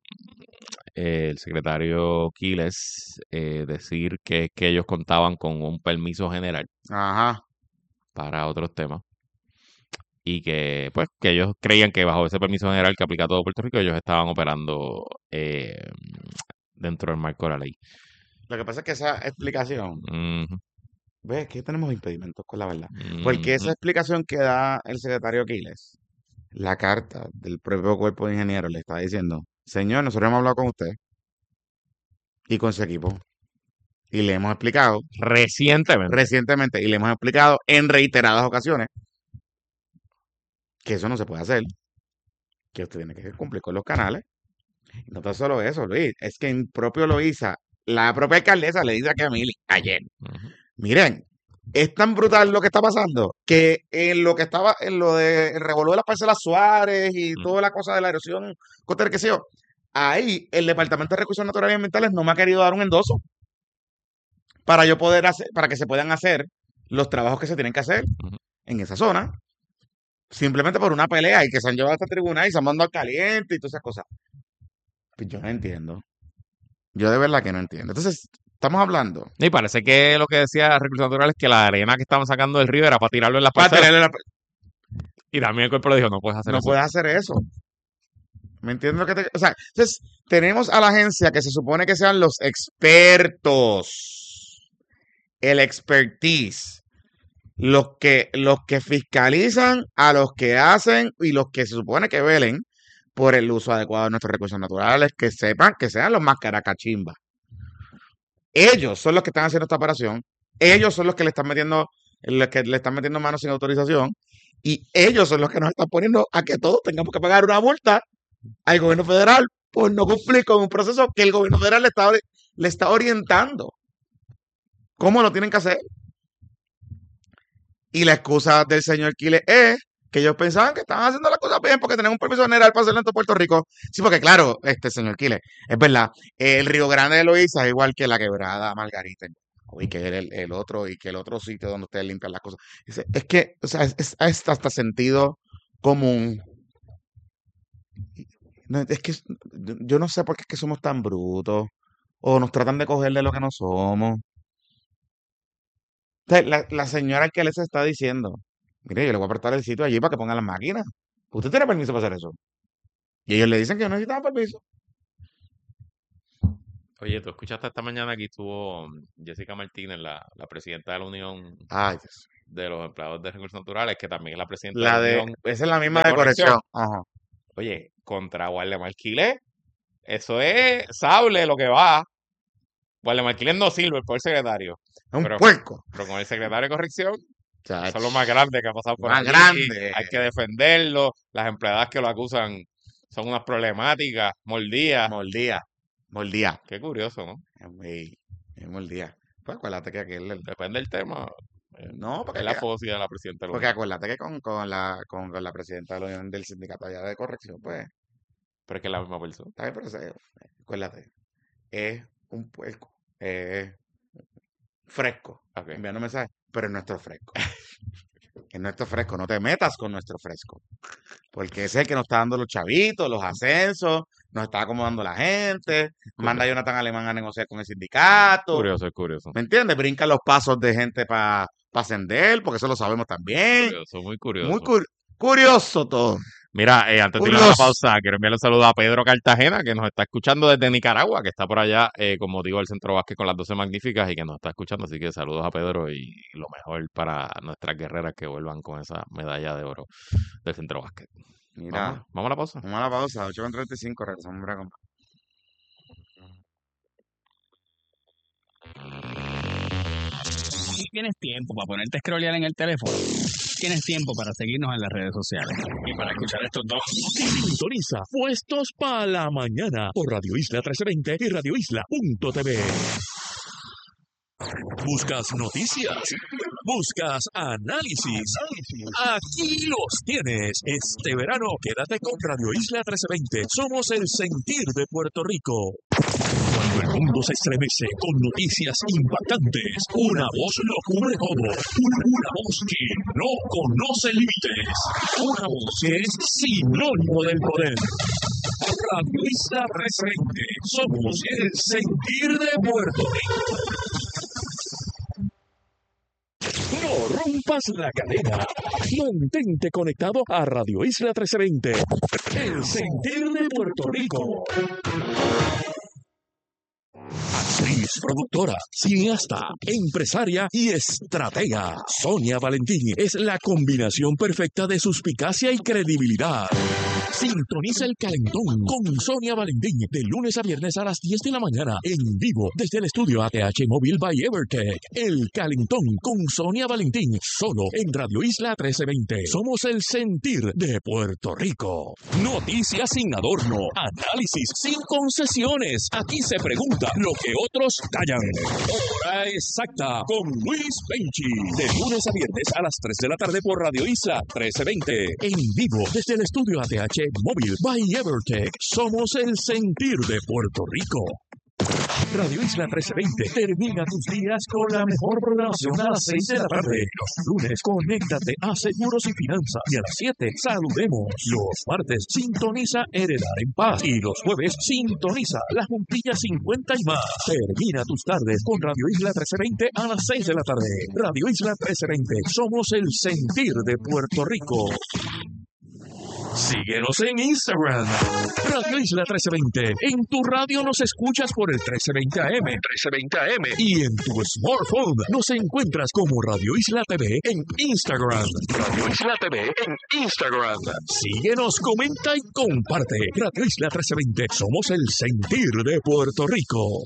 eh, el secretario Quiles eh, decir que, que ellos contaban con un permiso general Ajá. para otros temas y que pues que ellos creían que bajo ese permiso general que aplica a todo Puerto Rico ellos estaban operando eh, dentro del marco de la ley. Lo que pasa es que esa explicación, Ujú, ves que tenemos impedimentos con la verdad. Porque esa ujú. explicación que da el secretario Aquiles, la carta del propio cuerpo de ingenieros le está diciendo, señor, nosotros hemos hablado con usted y con su equipo y le hemos explicado Recientemente. recientemente y le hemos explicado en reiteradas ocasiones que eso no se puede hacer, que usted tiene que cumplir con los canales. Y no tan solo eso, Luis, es que en propio Loíza, la propia alcaldesa le dice a Camili ayer, Ujú. miren, es tan brutal lo que está pasando que en lo que estaba, en lo de el revolú de las parcelas Suárez y Ujú. toda la cosa de la erosión costera, que sé yo, ahí el Departamento de Recursos Naturales y Ambientales no me ha querido dar un endoso para yo poder hacer, para que se puedan hacer los trabajos que se tienen que hacer Ujú. en esa zona, simplemente por una pelea y que se han llevado a esta tribuna y se han mandado al caliente y todas esas cosas. Pues yo no entiendo. Yo de verdad que no entiendo. Entonces, estamos hablando. Y parece que lo que decía Recursos Naturales es que la arena que estaban sacando del río era para tirarlo en las Para parcelas. tenerle la- Y también el cuerpo le dijo, no puedes hacer no eso. puedes hacer eso. ¿Me entiendes lo que te...? O sea, entonces, tenemos a la agencia que se supone que sean los expertos. El expertise. Los que, los que fiscalizan a los que hacen y los que se supone que velen por el uso adecuado de nuestros recursos naturales, que sepan que sean los más caracachimbas. Ellos son los que están haciendo esta operación. Ellos son los que le están metiendo, los que le están metiendo manos sin autorización. Y ellos son los que nos están poniendo a que todos tengamos que pagar una multa al gobierno federal por no cumplir con un proceso que el gobierno federal le está, le está orientando. ¿Cómo lo tienen que hacer? Y la excusa del señor Quiles es que ellos pensaban que estaban haciendo las cosas bien porque tenían un permiso general para hacerlo en todo Puerto Rico. Sí, porque claro, este señor Quiles, es verdad, el Río Grande de Loíza es igual que la Quebrada Margarita y que el, el otro y que el otro sitio donde ustedes limpian las cosas. Es, es que, o sea, es, es hasta, hasta sentido común. No, es que yo no sé por qué es que somos tan brutos. O nos tratan de coger de lo que no somos. O sea, la, la señora que les está diciendo, mire, yo le voy a prestar el sitio allí para que pongan las máquinas. ¿Usted tiene permiso para hacer eso? Y ellos le dicen que no necesitan permiso. Oye, tú escuchaste esta mañana que estuvo mm, Jessica Martínez, la, la presidenta de la Unión Ay, Dios. de los Empleados de Recursos Naturales, que también es la presidenta de La la de, Unión esa es la misma de de Corrección. corrección. Ajá. Oye, contra Guardia Alquiler, eso es sable lo que va. Guardia Alquiler no sirve por el secretario, Es un pero, puerco. pero con el secretario de Corrección, Chacho. eso es lo más grande que ha pasado por Más allí. grande. Hay que defenderlo. Las empleadas que lo acusan son unas problemáticas, mordidas. Mordía. Mordía. Qué curioso, ¿no? Es muy, es mordía. Pues acuérdate que aquel, el- Depende del tema. eh, no, porque, Es la que- fosia de la presidenta de la porque Unión. acuérdate que con, con la, con, con la presidenta de la Unión del Sindicato allá de Corrección, pues, Pero es que es la misma persona. está bien, pero se- acuérdate, es un puerco, es fresco, Ok. enviando mensajes, pero es nuestro fresco. Es nuestro fresco, no te metas con nuestro fresco. Porque ese es el que nos está dando los chavitos, los ascensos, nos está acomodando la gente, manda a Jonathan Alemán a negociar con el sindicato. Curioso, es curioso. ¿Me entiendes? Brinca los pasos de gente para ascender, porque eso lo sabemos también. Curioso, muy curioso. Muy cur- curioso todo. Mira, eh, antes de ir a la Curioso. pausa, quiero enviarle un saludo a Pedro Cartagena, que nos está escuchando desde Nicaragua, que está por allá, eh, como digo, el Centro Básquet con las doce magníficas y que nos está escuchando. Así que saludos a Pedro y lo mejor para nuestras guerreras que vuelvan con esa medalla de oro del Centro Básquet. Mira, Vamos, vamos a la pausa. vamos a la pausa, ocho con treinta y cinco, regresamos ahora con... Y tienes tiempo para ponerte a scrollear en el teléfono. Tienes tiempo para seguirnos en las redes sociales. Y para escuchar estos dos. Sintoniza Puestos para la Mañana por Radio Isla trece veinte y radio isla punto t v. ¿Buscas noticias? ¿Buscas análisis? Aquí los tienes. Este verano quédate con Radio Isla trece veinte. Somos el sentir de Puerto Rico. Cuando el mundo se estremece con noticias impactantes, una voz lo cubre todo. Una, una voz que no conoce límites. Una voz que es sinónimo del poder. Radio Isla trece veinte. Somos el sentir de Puerto Rico. No rompas la cadena. Mantente conectado a Radio Isla trece veinte. El sentir de Puerto Rico. Actriz, productora, cineasta, empresaria y estratega. Sonia Valentín es la combinación perfecta de suspicacia y credibilidad. Sintoniza El Calentón con Sonia Valentín de lunes a viernes a las diez de la mañana en vivo desde el estudio A T H Móvil by Evertech. El Calentón con Sonia Valentín solo en Radio Isla trece veinte. Somos el sentir de Puerto Rico. Noticias sin adorno, análisis sin concesiones. Aquí se pregunta lo que otros callan. Hora exacta con Luis Penchi. De lunes a viernes a las tres de la tarde por Radio Isla trece veinte. En vivo desde el estudio A T H Móvil by Evertech. Somos el sentir de Puerto Rico. Radio Isla trece veinte termina tus días con la mejor programación a las seis de la tarde. Los lunes, conéctate a Seguros y Finanzas. Y a las siete, saludemos. Los martes, sintoniza Heredar en Paz. Y los jueves, sintoniza La Juntilla cincuenta y más. Termina tus tardes con Radio Isla trece veinte a las seis de la tarde. Radio Isla trece veinte, somos el sentir de Puerto Rico. Síguenos en Instagram, Radio Isla trece veinte. En tu radio nos escuchas por el trece veinte A M, trece veinte A M. Y en tu smartphone nos encuentras como Radio Isla T V en Instagram. Radio Isla T V en Instagram. Síguenos, comenta y comparte. Radio Isla trece veinte. Somos el sentir de Puerto Rico.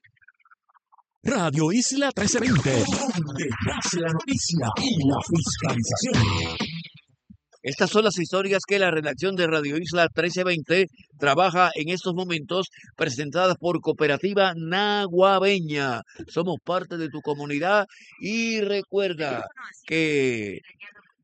Radio Isla trece veinte. Donde nace la noticia y la fiscalización. Estas son las historias que la redacción de Radio Isla trece veinte trabaja en estos momentos, presentadas por Cooperativa Naguabeña. Somos parte de tu comunidad y recuerda que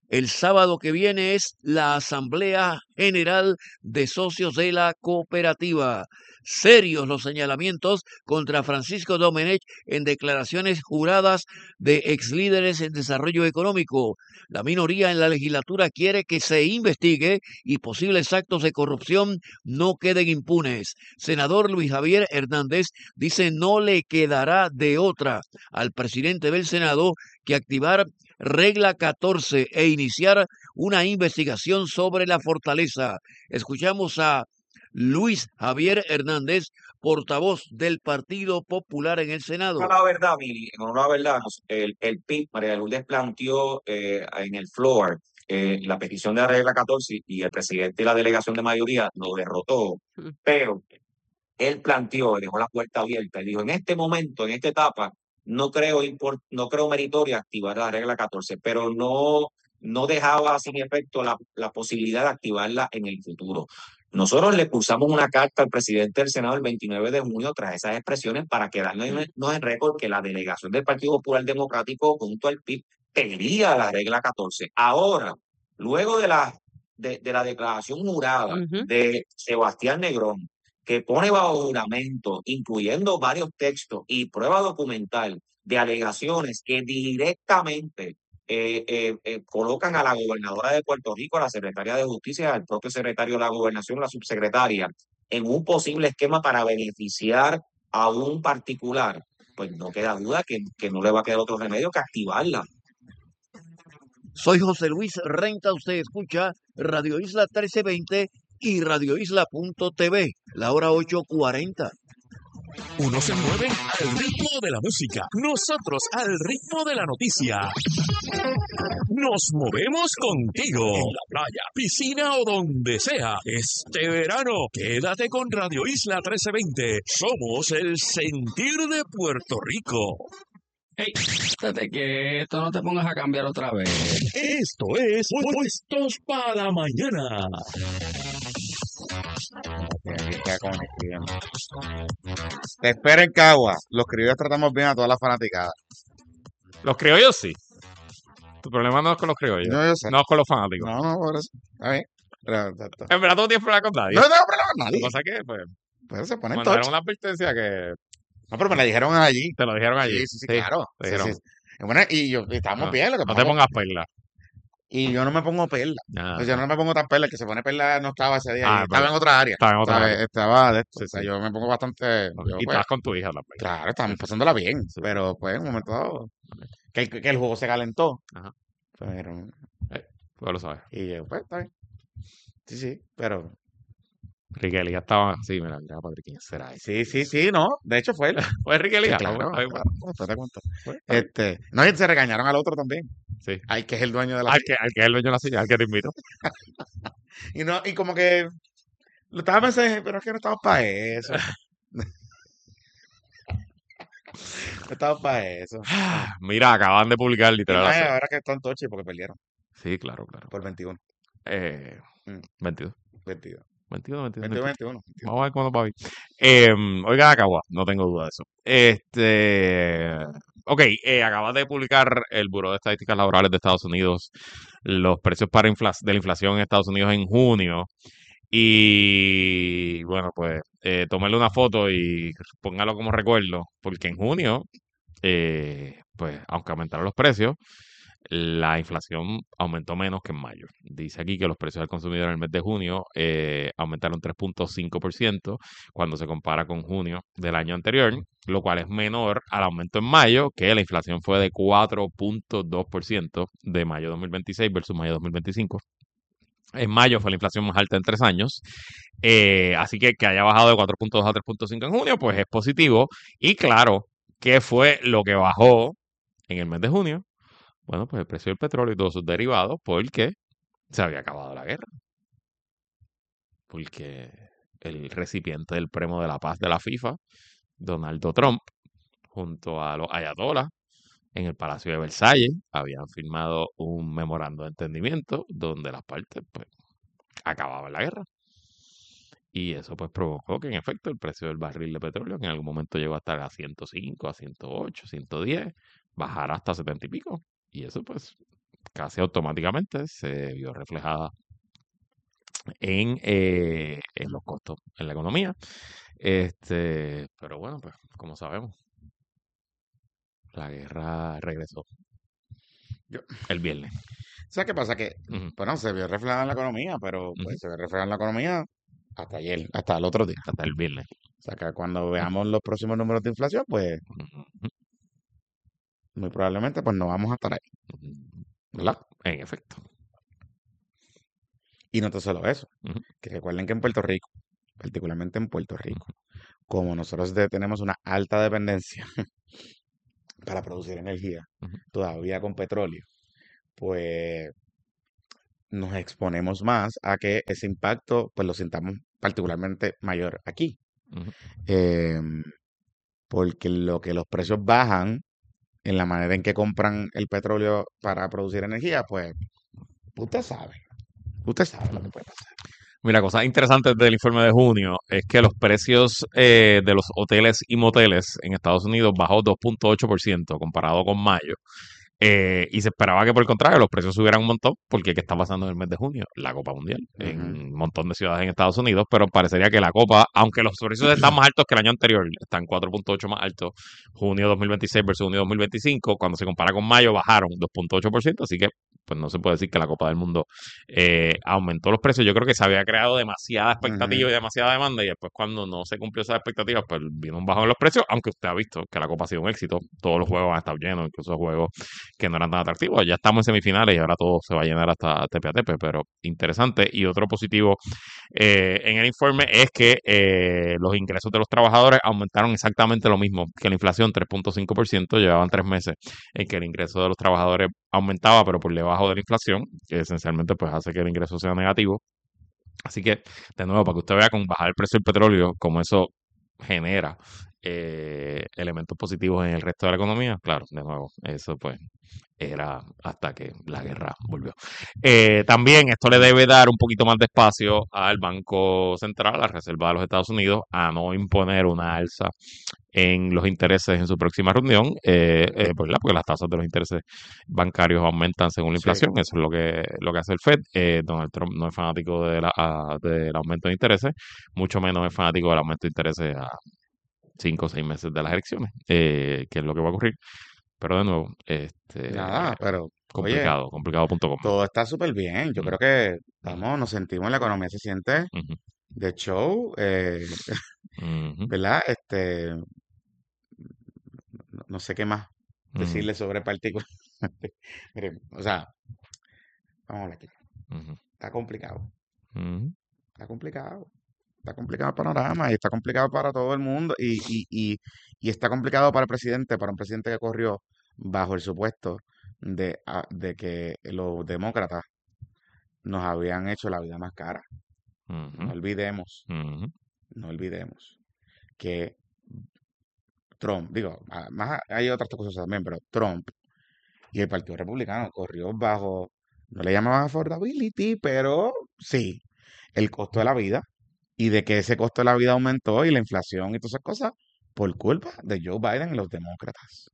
El sábado que viene es la Asamblea General de Socios de la Cooperativa. Serios los señalamientos contra Francisco Domenech en declaraciones juradas de exlíderes en desarrollo económico. La minoría en la legislatura quiere que se investigue y posibles actos de corrupción no queden impunes. Senador Luis Javier Hernández dice no le quedará de otra al presidente del Senado que activar regla catorce e iniciar una investigación sobre la fortaleza. Escuchamos a Luis Javier Hernández, portavoz del Partido Popular en el Senado. La verdad, Mili, en honor a la verdad, nos- el, el P I B, María Lourdes planteó eh, en el floor eh, la petición de la regla catorce y el presidente de la delegación de mayoría lo derrotó, pero él planteó y dejó la puerta abierta y dijo, en este momento, en esta etapa, no creo, import- no creo meritorio activar la regla catorce, pero no, no dejaba sin efecto la, la posibilidad de activarla en el futuro. Nosotros le pusimos una carta al presidente del Senado el veintinueve de junio tras esas expresiones para quedarnos en, nos en récord que la delegación del Partido Popular Democrático junto al P I B pedía la regla catorce. Ahora, luego de la, de, de la declaración jurada Ujú. de Sebastián Negrón, que pone bajo juramento, incluyendo varios textos y prueba documental de alegaciones que directamente eh, eh, eh, colocan a la gobernadora de Puerto Rico, a la secretaria de Justicia, al propio secretario de la Gobernación, la subsecretaria, en un posible esquema para beneficiar a un particular, pues no queda duda que, que no le va a quedar otro remedio que activarla. Soy José Luis Renta, usted escucha Radio Isla trece veinte y radio isla punto t v, la hora ocho cuarenta. Uno se mueve al ritmo de la música, nosotros al ritmo de la noticia. Nos movemos contigo en la playa, piscina o donde sea. Este verano, quédate con Radio Isla trece veinte. Somos el sentir de Puerto Rico. Hey, estate quieto, no te pongas a cambiar otra vez. Esto es Puestos para Mañana. Aquí queda como escribiendo. Te espero en Cagua. Los criollos tratamos bien a todas las fanaticadas. Los criollos sí. Tu problema no es con los criollos, No, yo sé. no es con los fanáticos. No, no, por eso. Está bien. Pero, ta- ta- En verdad, tú no tienes problema con nadie. no tengo problema con Lo nadie. que pasa es que, pues, Pero se ponen mandaron touch. una advertencia que No, pero me la dijeron allí. te lo dijeron allí. Sí, sí, sí, claro. te Sí, dijeron. sí. Y bueno, y yo, y estábamos No, bien. Lo que no te pasa- pongas perla. Y yo no me pongo perla. Nada. Pues yo no me pongo tan perla. El que se pone perla no estaba ese día. Ah, y estaba verdad. en otra área. Estaba en otra ¿sabes? área. Estaba de esto. Sí, O sea, sí. yo me pongo bastante. yo, Y pues, estás con tu hija también. claro, estamos pasándola bien. Sí. Pero pues en un momento dado. Que el, que el juego se calentó. Ajá. Pero. Tú lo sabes. Y yo, pues está bien. Sí, sí. Pero. Riquelme ya estaba. Sí, mira, mira, Patrick, ¿quién será ese? Sí, sí, sí, no. De hecho fue él. Fue Riquelme. Sí, Ah, claro, bueno, está bien, claro, después te cuento. bueno, está bien. Este, no, y se regañaron al otro también. Sí. Al que es el dueño de la Al que, al que es el dueño de la silla, al que te invito. Y no, y como que lo estaba pensando, pero es que no estamos para eso. No estamos para eso. Mira, acaban de publicar Y literal. más hace- ahora que están toches porque perdieron Sí, claro, claro. por veintiuno. Eh, Mm. veintidós. veintidós. veintidós, veintidós. veintidós, veintidós. veintiuno. Vamos a ver cuándo va a ir. Eh, oiga, Acagua, no tengo duda de eso. Este, ok, eh, acaba de publicar el Buró de Estadísticas Laborales de Estados Unidos los precios para infla- de la inflación en Estados Unidos en junio. Y bueno, pues eh, tómele una foto y póngalo como recuerdo, porque en junio, eh, pues aunque aumentaron los precios, la inflación aumentó menos que en mayo. Dice aquí que los precios al consumidor en el mes de junio eh, aumentaron tres punto cinco por ciento cuando se compara con junio del año anterior, lo cual es menor al aumento en mayo, que la inflación fue de cuatro punto dos por ciento de mayo dos mil veintiséis versus mayo dos mil veinticinco. En mayo fue la inflación más alta en tres años. Eh, así que que haya bajado de cuatro punto dos a tres punto cinco en junio, pues es positivo. Y claro, ¿qué fue lo que bajó en el mes de junio? Bueno, pues el precio del petróleo y todos sus derivados, porque se había acabado la guerra. Porque el recipiente del Premio de la Paz de la FIFA, Donald Trump, junto a los ayatolás, en el Palacio de Versalles, habían firmado un memorando de entendimiento donde las partes, pues, acababan la guerra. Y eso, pues, provocó que, en efecto, el precio del barril de petróleo, que en algún momento llegó a estar a ciento cinco, a ciento ocho, ciento diez, bajara hasta setenta y pico. Y eso, pues, casi automáticamente se vio reflejada en, eh, en los costos en la economía. Este, pero bueno, pues como sabemos, la guerra regresó Yo, el viernes. ¿sabes qué pasa? Que, Ujú, bueno, se vio reflejado en la economía, pero ujú, pues se ve reflejado en la economía hasta ayer, hasta el otro día. hasta el viernes. O sea, que cuando Ujú, veamos los próximos números de inflación, pues ujú, muy probablemente pues no vamos a estar ahí, ujú. ¿verdad? En efecto. Y no tan solo eso, Ujú, que recuerden que en Puerto Rico, particularmente en Puerto ujú, Rico, como nosotros de- tenemos una alta dependencia para producir energía, ujú, todavía con petróleo, pues nos exponemos más a que ese impacto pues lo sintamos particularmente mayor aquí. ujú. Em, porque lo que los precios bajan en la manera en que compran el petróleo para producir energía, pues usted sabe, usted sabe lo que puede pasar. Mira, cosas interesantes del informe de junio es que los precios eh, de los hoteles y moteles en Estados Unidos bajó dos punto ocho por ciento comparado con mayo. Eh, y se esperaba que por el contrario los precios subieran un montón, porque ¿qué está pasando en el mes de junio? La Copa Mundial en Ujú. un montón de ciudades en Estados Unidos, pero parecería que la Copa, aunque los precios están más altos que el año anterior, están cuatro punto ocho más altos, junio dos mil veintiséis versus junio dos mil veinticinco, cuando se compara con mayo bajaron dos punto ocho por ciento, así que pues no se puede decir que la Copa del Mundo eh, aumentó los precios. Yo creo que se había creado demasiada expectativa Ujú. y demasiada demanda, y después cuando no se cumplió esas expectativas, pues vino un bajón en los precios, aunque usted ha visto que la Copa ha sido un éxito, todos los juegos han estado llenos, incluso juegos que no eran tan atractivos. Ya estamos en semifinales y ahora todo se va a llenar hasta tepe a tepe, pero interesante. Y otro positivo eh, en el informe es que eh, los ingresos de los trabajadores aumentaron exactamente lo mismo que la inflación, tres punto cinco por ciento. Llevaban tres meses en que el ingreso de los trabajadores aumentaba, pero por debajo de la inflación, que esencialmente pues hace que el ingreso sea negativo. Así que, de nuevo, para que usted vea con bajar el precio del petróleo, como eso genera eh, elementos positivos en el resto de la economía, claro, de nuevo, eso pues era hasta que la guerra volvió. Eh, también esto le debe dar un poquito más de espacio al Banco Central, a la Reserva de los Estados Unidos, a no imponer una alza en los intereses en su próxima reunión, eh, eh, ¿verdad? Porque las tasas de los intereses bancarios aumentan según la Sí. inflación, eso es lo que, lo que hace el Fed. Eh, Donald Trump no es fanático de la, a- del aumento de intereses, mucho menos es fanático del aumento de intereses a cinco o seis meses de las elecciones, eh, que es lo que va a ocurrir. Pero de nuevo, este, Nada, pero oye, complicado, complicado punto com. todo está súper bien. Yo Mm, creo que mm, estamos, nos sentimos, la economía se siente ujú, de show, eh, ujú, ¿verdad? Este, no, no sé qué más ujú, decirle sobre particular. Miren, o sea, vamos a hablar aquí. ujú, Está complicado, ujú, está complicado. Está complicado el panorama y está complicado para todo el mundo y, y, y, y está complicado para el presidente, para un presidente que corrió bajo el supuesto de, a- de que los demócratas nos habían hecho la vida más cara. ujú, No olvidemos, ujú, no olvidemos que Trump, digo, a- más a- hay otras cosas también, pero Trump y el Partido Republicano corrió bajo, no le llamaban affordability, pero sí, el costo de la vida y de que ese costo de la vida aumentó y la inflación y todas esas cosas por culpa de Joe Biden y los demócratas.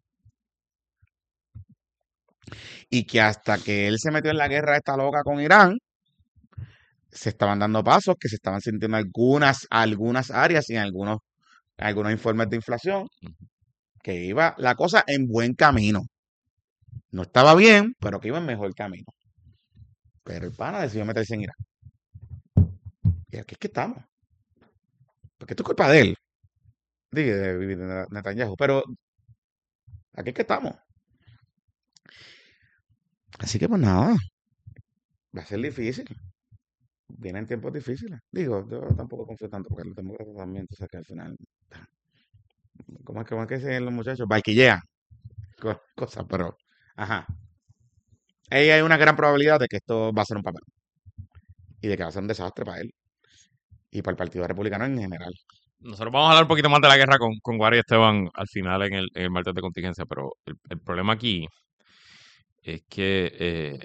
Y que hasta que él se metió en la guerra esta loca con Irán, se estaban dando pasos, que se estaban sintiendo algunas, algunas áreas y en algunos, algunos informes de inflación, que iba la cosa en buen camino. No estaba bien, pero que iba en mejor camino. Pero el pana decidió meterse en Irán. Y aquí es que estamos. Porque esto es culpa de él, de, de- de Netanyahu. Pero aquí es que estamos. Así que pues nada, va a ser difícil. Vienen tiempos difíciles. Digo, yo tampoco confío tanto porque los demócratas también, tú sabes que al final, ¿cómo es que, cómo es que dicen los muchachos? Barquillean co- cosas, pero, ajá. Ahí hay una gran probabilidad de que esto va a ser un papel y de que va a ser un desastre para él y para el Partido Republicano en general. Nosotros vamos a hablar un poquito más de la guerra con, con Guari y Esteban al final en el, en el martes de contingencia, pero el, el problema aquí es que eh,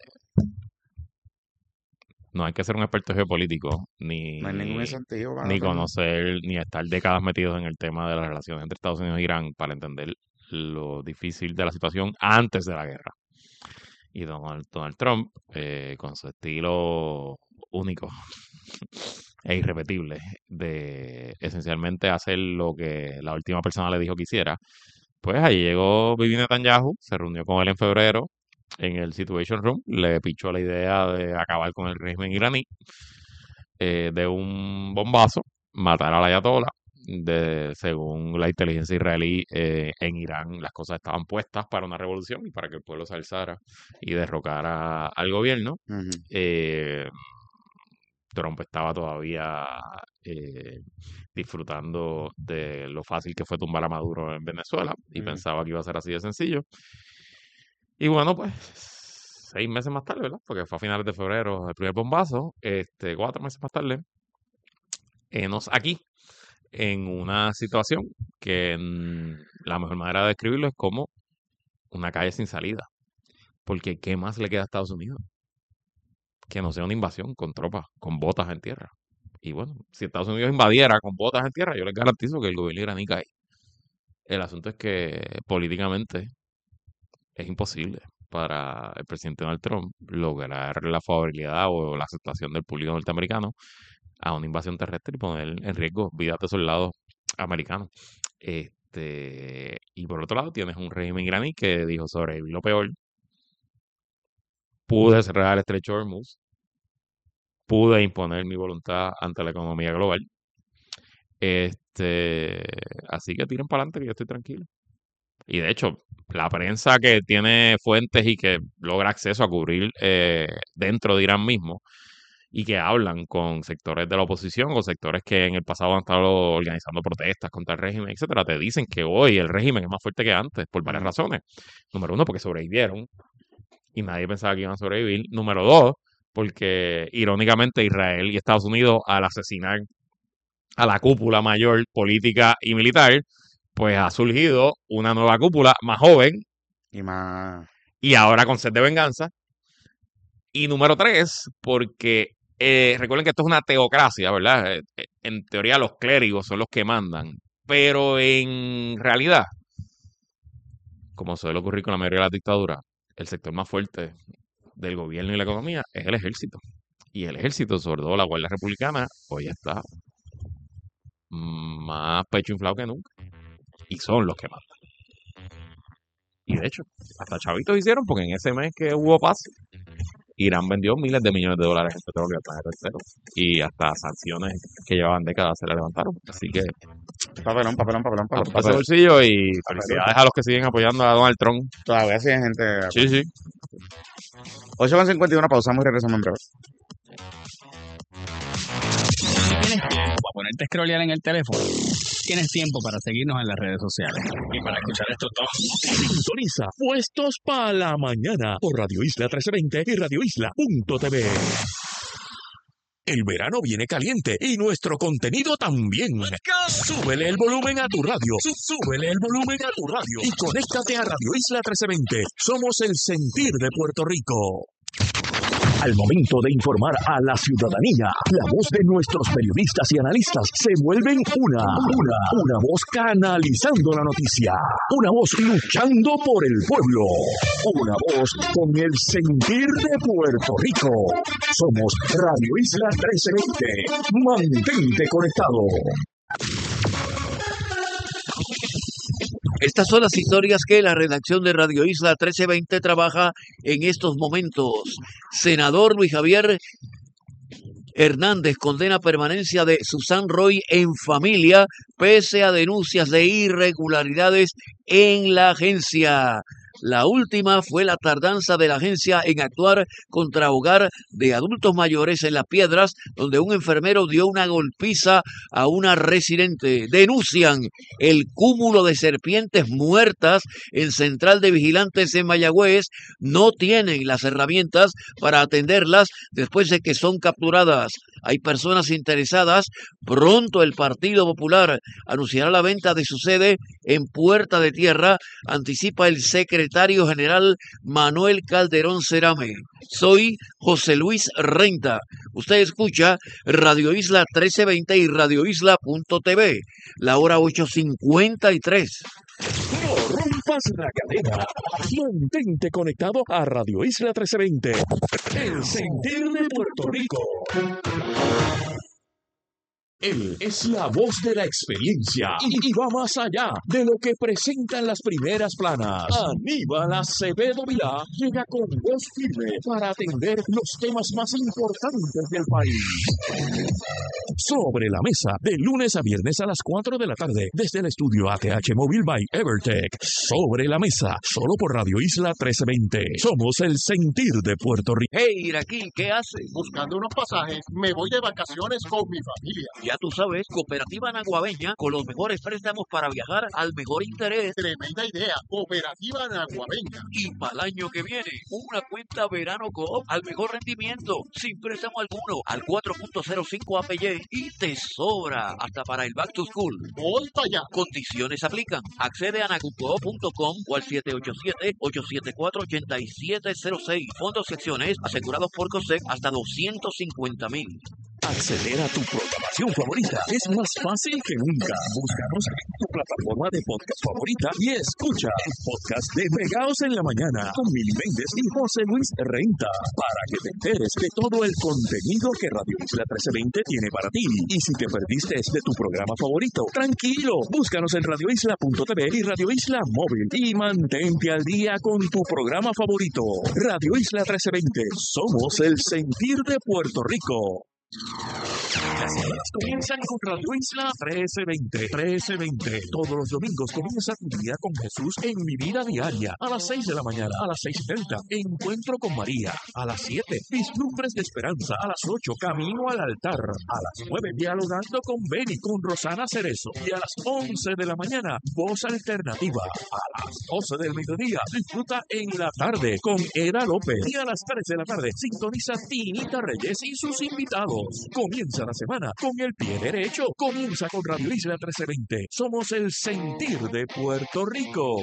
no hay que ser un experto geopolítico, No hay ningún ni, incentivo para ni hacerlo. conocer, ni estar décadas metidos en el tema de las relaciones entre Estados Unidos e Irán para entender lo difícil de la situación antes de la guerra. Y Donald, Donald Trump, eh, con su estilo único e irrepetible de esencialmente hacer lo que la última persona le dijo que hiciera, pues ahí llegó Bibi Netanyahu, se reunió con él en febrero en el Situation Room, le pichó la idea de acabar con el régimen iraní, eh, de un bombazo, matar al ayatollah. De, según la inteligencia israelí, eh, en Irán las cosas estaban puestas para una revolución y para que el pueblo se alzara y derrocara al gobierno. Ujú. Eh, Trump estaba todavía eh, disfrutando de lo fácil que fue tumbar a Maduro en Venezuela y Ujú. pensaba que iba a ser así de sencillo. Y bueno, pues seis meses más tarde, ¿verdad? Porque fue a finales de febrero el primer bombazo, este, cuatro meses más tarde, enos aquí en una situación que mm, la mejor manera de describirlo es como una calle sin salida. Porque ¿qué más le queda a Estados Unidos? Que no sea una invasión con tropas, con botas en tierra. Y bueno, si Estados Unidos invadiera con botas en tierra, yo les garantizo que el gobierno iraní cae. El asunto es que políticamente es imposible para el presidente Donald Trump lograr la favorabilidad o la aceptación del público norteamericano a una invasión terrestre y poner en riesgo vidas de soldados americanos. Este, y por otro lado, tienes un régimen iraní que dijo sobreviví lo peor. Pude cerrar el estrecho de Hormuz. Pude imponer mi voluntad ante la economía global. Este, así que tiren para adelante que yo estoy tranquilo. Y de hecho, la prensa que tiene fuentes y que logra acceso a cubrir eh, dentro de Irán mismo y que hablan con sectores de la oposición o sectores que en el pasado han estado organizando protestas contra el régimen, etcétera, te dicen que hoy el régimen es más fuerte que antes por varias Ujú. razones. Número uno, porque sobrevivieron y nadie pensaba que iban a sobrevivir. Número dos, porque irónicamente Israel y Estados Unidos, al asesinar a la cúpula mayor política y militar, pues ha surgido una nueva cúpula más joven Y más. y ahora con sed de venganza. Y número tres, porque eh, recuerden que esto es una teocracia, ¿verdad? Eh, eh, En teoría los clérigos son los que mandan, pero en realidad, como suele ocurrir con la mayoría de las dictaduras, el sector más fuerte del gobierno y la economía es el ejército. Y el ejército, sobre todo la Guardia Republicana, hoy está más pecho inflado que nunca. Y son los que mandan. Y de hecho, hasta chavitos hicieron, porque en ese mes que hubo paz, Irán vendió miles de millones de dólares en petróleo al planeta entero. Y hasta sanciones que llevaban décadas se le levantaron. Así que Papelón, papelón, papelón, papelón. a ese papelón. bolsillo y felicidades a los que siguen apoyando a Donald Trump. Todavía siguen gente. Sí, sí. ocho con cincuenta y uno, pausamos y regresamos en breve. ¿Tienes tiempo para ponerte a scrollear en el teléfono? Tienes tiempo para seguirnos en las redes sociales y para escuchar esto todo. Sintoniza Puestos para la Mañana por Radio Isla trece veinte y radio isla punto t v. El verano viene caliente y nuestro contenido también. Súbele el volumen a tu radio. Sú- Súbele el volumen a tu radio. Y conéctate a Radio Isla trece veinte. Somos el sentir de Puerto Rico. Al momento de informar a la ciudadanía, la voz de nuestros periodistas y analistas se vuelven una, una, una voz canalizando la noticia, una voz luchando por el pueblo, una voz con el sentir de Puerto Rico. Somos Radio Isla trece veinte. Mantente conectado. Estas son las historias que la redacción de Radio Isla trece veinte trabaja en estos momentos. Senador Luis Javier Hernández condena permanencia de Susan Roy en familia pese a denuncias de irregularidades en la agencia. La última fue la tardanza de la agencia en actuar contra hogar de adultos mayores en Las Piedras, donde un enfermero dio una golpiza a una residente. Denuncian el cúmulo de serpientes muertas en Central de Vigilantes en Mayagüez. No tienen las herramientas para atenderlas después de que son capturadas. Hay personas interesadas. Pronto el Partido Popular anunciará la venta de su sede en Puerta de Tierra, anticipa el secretario general Manuel Calderón Cerame. Soy José Luis Renta. Usted escucha Radio Isla trece veinte y radio isla punto t v. La hora ocho cincuenta y tres. No rompe rompas la cadena. Mantente conectado a Radio Isla trece veinte, el sentir de Puerto Rico. Él es la voz de la experiencia y, y va más allá de lo que presentan las primeras planas. Aníbal Acevedo Vilá llega con voz firme para atender los temas más importantes del país. Sobre la mesa, de lunes a viernes a las cuatro de la tarde, desde el estudio A T H Móvil by Evertech. Sobre la mesa, solo por Radio Isla trece veinte. Somos el sentir de Puerto Rico. Hey, Iraquí, ¿qué haces? Buscando unos pasajes, me voy de vacaciones con mi familia. Ya tú sabes, Cooperativa Naguabeña, con los mejores préstamos para viajar al mejor interés. Tremenda idea, Cooperativa Naguabeña. Y para el año que viene, una cuenta Verano Coop al mejor rendimiento, sin préstamo alguno, al cuatro punto cero cinco A P Y y te sobra hasta para el Back to School. Voy para allá. Condiciones aplican. Accede a nagucoop punto com o al siete ocho siete, ocho siete cuatro, ocho siete cero seis. Fondos y acciones asegurados por COSEC hasta doscientos cincuenta mil. Acceder a tu programación favorita es más fácil que nunca. Búscanos en tu plataforma de podcast favorita y escucha el podcast de Pegaos en la Mañana con Mili Méndez y José Luis Renta para que te enteres de todo el contenido que Radio Isla trece veinte tiene para ti. Y si te perdiste de tu programa favorito, tranquilo, búscanos en radio isla punto t v y Radio Isla Móvil y mantente al día con tu programa favorito. Radio Isla trece veinte, somos el sentir de Puerto Rico. Las semanas comienzan con Radio Isla trece veinte. trece veinte. Todos los domingos comienza tu día con Jesús en Mi Vida Diaria. A las seis de la mañana, a las seis y treinta, Encuentro con María. A las siete, Vislumbres de Esperanza. A las ocho, Camino al Altar. A las nueve, Dialogando con Beni, con Rosana Cerezo. Y a las once de la mañana, Voz Alternativa. A las doce del mediodía, disfruta en la tarde con Eda López. Y a las tres de la tarde, sintoniza Tinita Reyes y sus invitados. Comienza la semana con el pie derecho. Comienza con Radio Isla trece veinte. Somos el sentir de Puerto Rico.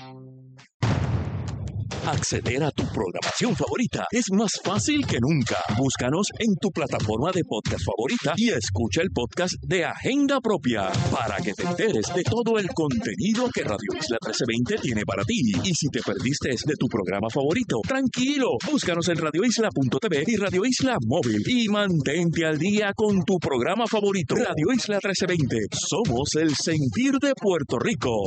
Acceder a tu programación favorita es más fácil que nunca. Búscanos en tu plataforma de podcast favorita y escucha el podcast de Agenda Propia para que te enteres de todo el contenido que Radio Isla trece veinte tiene para ti. Y si te perdiste de tu programa favorito, tranquilo, búscanos en radio isla punto t v y Radio Isla Móvil y mantente al día con tu programa favorito. Radio Isla trece veinte, somos el sentir de Puerto Rico.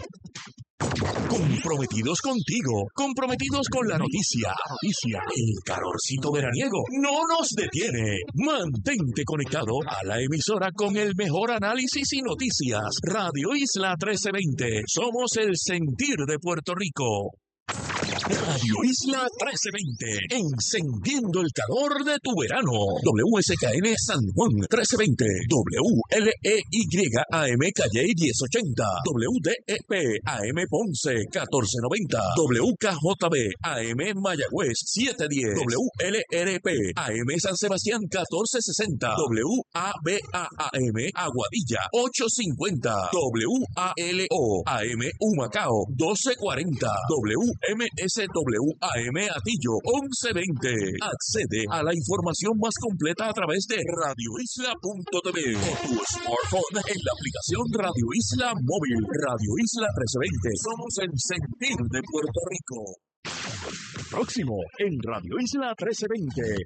Comprometidos contigo, comprometidos con la noticia, la noticia, el calorcito veraniego no nos detiene. Mantente conectado a la emisora con el mejor análisis y noticias. Radio Isla trece veinte, somos el sentir de Puerto Rico. Radio Isla trece veinte, encendiendo el calor de tu verano. W S K N San Juan trece veinte, W L E Y A M Calle diez ochenta, W D E P A M Ponce catorce noventa, W K J B A M Mayagüez siete diez, W L R P A M San Sebastián catorce sesenta, W A B A A M Aguadilla ocho cincuenta, W A L O A M Humacao doce cuarenta, W M S W A M Atillo once veinte. Accede a la información más completa a través de radio isla punto t v o tu smartphone en la aplicación Radio Isla Móvil. Radio Isla trece veinte. Somos el sentir de Puerto Rico. Próximo en Radio Isla trece veinte.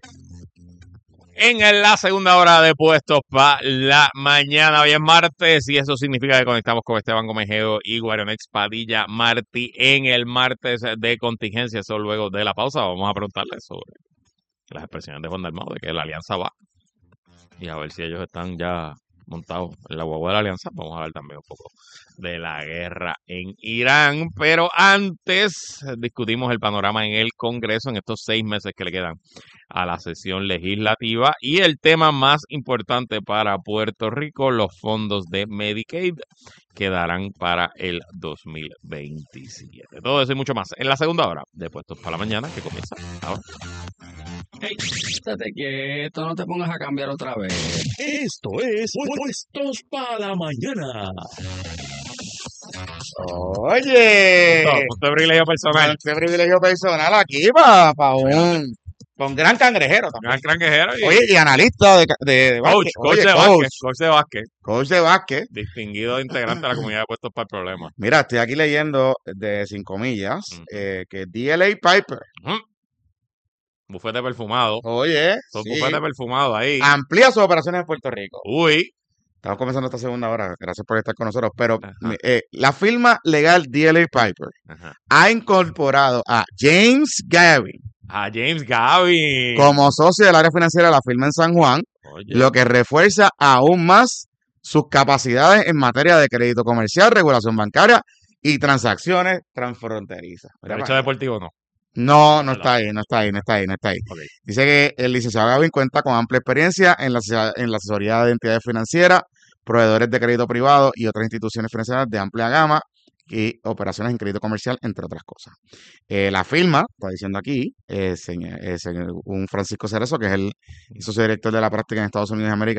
En la segunda hora de Puestos para la Mañana, hoy es martes y eso significa que conectamos con Esteban Gomejeo y Guarionex Padilla Martí en el martes de contingencia. Eso luego de la pausa vamos a preguntarle sobre las expresiones de Juan Dalmau de que la alianza va y a ver si ellos están ya montados en la guagua de la alianza. Vamos a hablar también un poco de la guerra en Irán, pero antes discutimos el panorama en el Congreso en estos seis meses que le quedan a la sesión legislativa y el tema más importante para Puerto Rico, los fondos de Medicaid que darán para el dos mil veintisiete. Todo eso y mucho más en la segunda hora de Puestos para la Mañana, que comienza ahora. Hey, estate quieto, no te pongas a cambiar otra vez. Esto es Puestos para la Mañana. Oye, No, no te privilegio personal. este privilegio personal aquí para pa un, Con gran cangrejero también. Gran cangrejero y Oye, y analista de, de, de coach, básquet. coach Oye, de coach, básquet, coach de básquet, coach de básquet. distinguido integrante de la comunidad de puestos para el problema. Mira, estoy aquí leyendo de cinco millas Ujú. eh, que D L A Piper, Ujú. Bufete perfumado. oye, Son sí, bufetes perfumados ahí. amplía sus operaciones en Puerto Rico. Uy. Estamos comenzando esta segunda hora, gracias por estar con nosotros. Pero Ajá. mi- eh, la firma legal D L A Piper Ajá. ha incorporado a James Gavin A James Gavin. como socio del área financiera de la firma en San Juan, Oye. lo que refuerza aún más sus capacidades en materia de crédito comercial, regulación bancaria y transacciones transfronterizas. Mira Derecho para allá. deportivo no. No, no ¿Verdad? está ahí, no está ahí, no está ahí, no está ahí. Ok. Dice que el licenciado Gavin cuenta con amplia experiencia en la, ase- en la asesoría de entidades financieras, proveedores de crédito privado y otras instituciones financieras de amplia gama y operaciones en crédito comercial, entre otras cosas. Eh, la firma, está diciendo aquí, es, señor- es señor- un Francisco Cerezo, que es el socio director de la práctica en Estados Unidos de América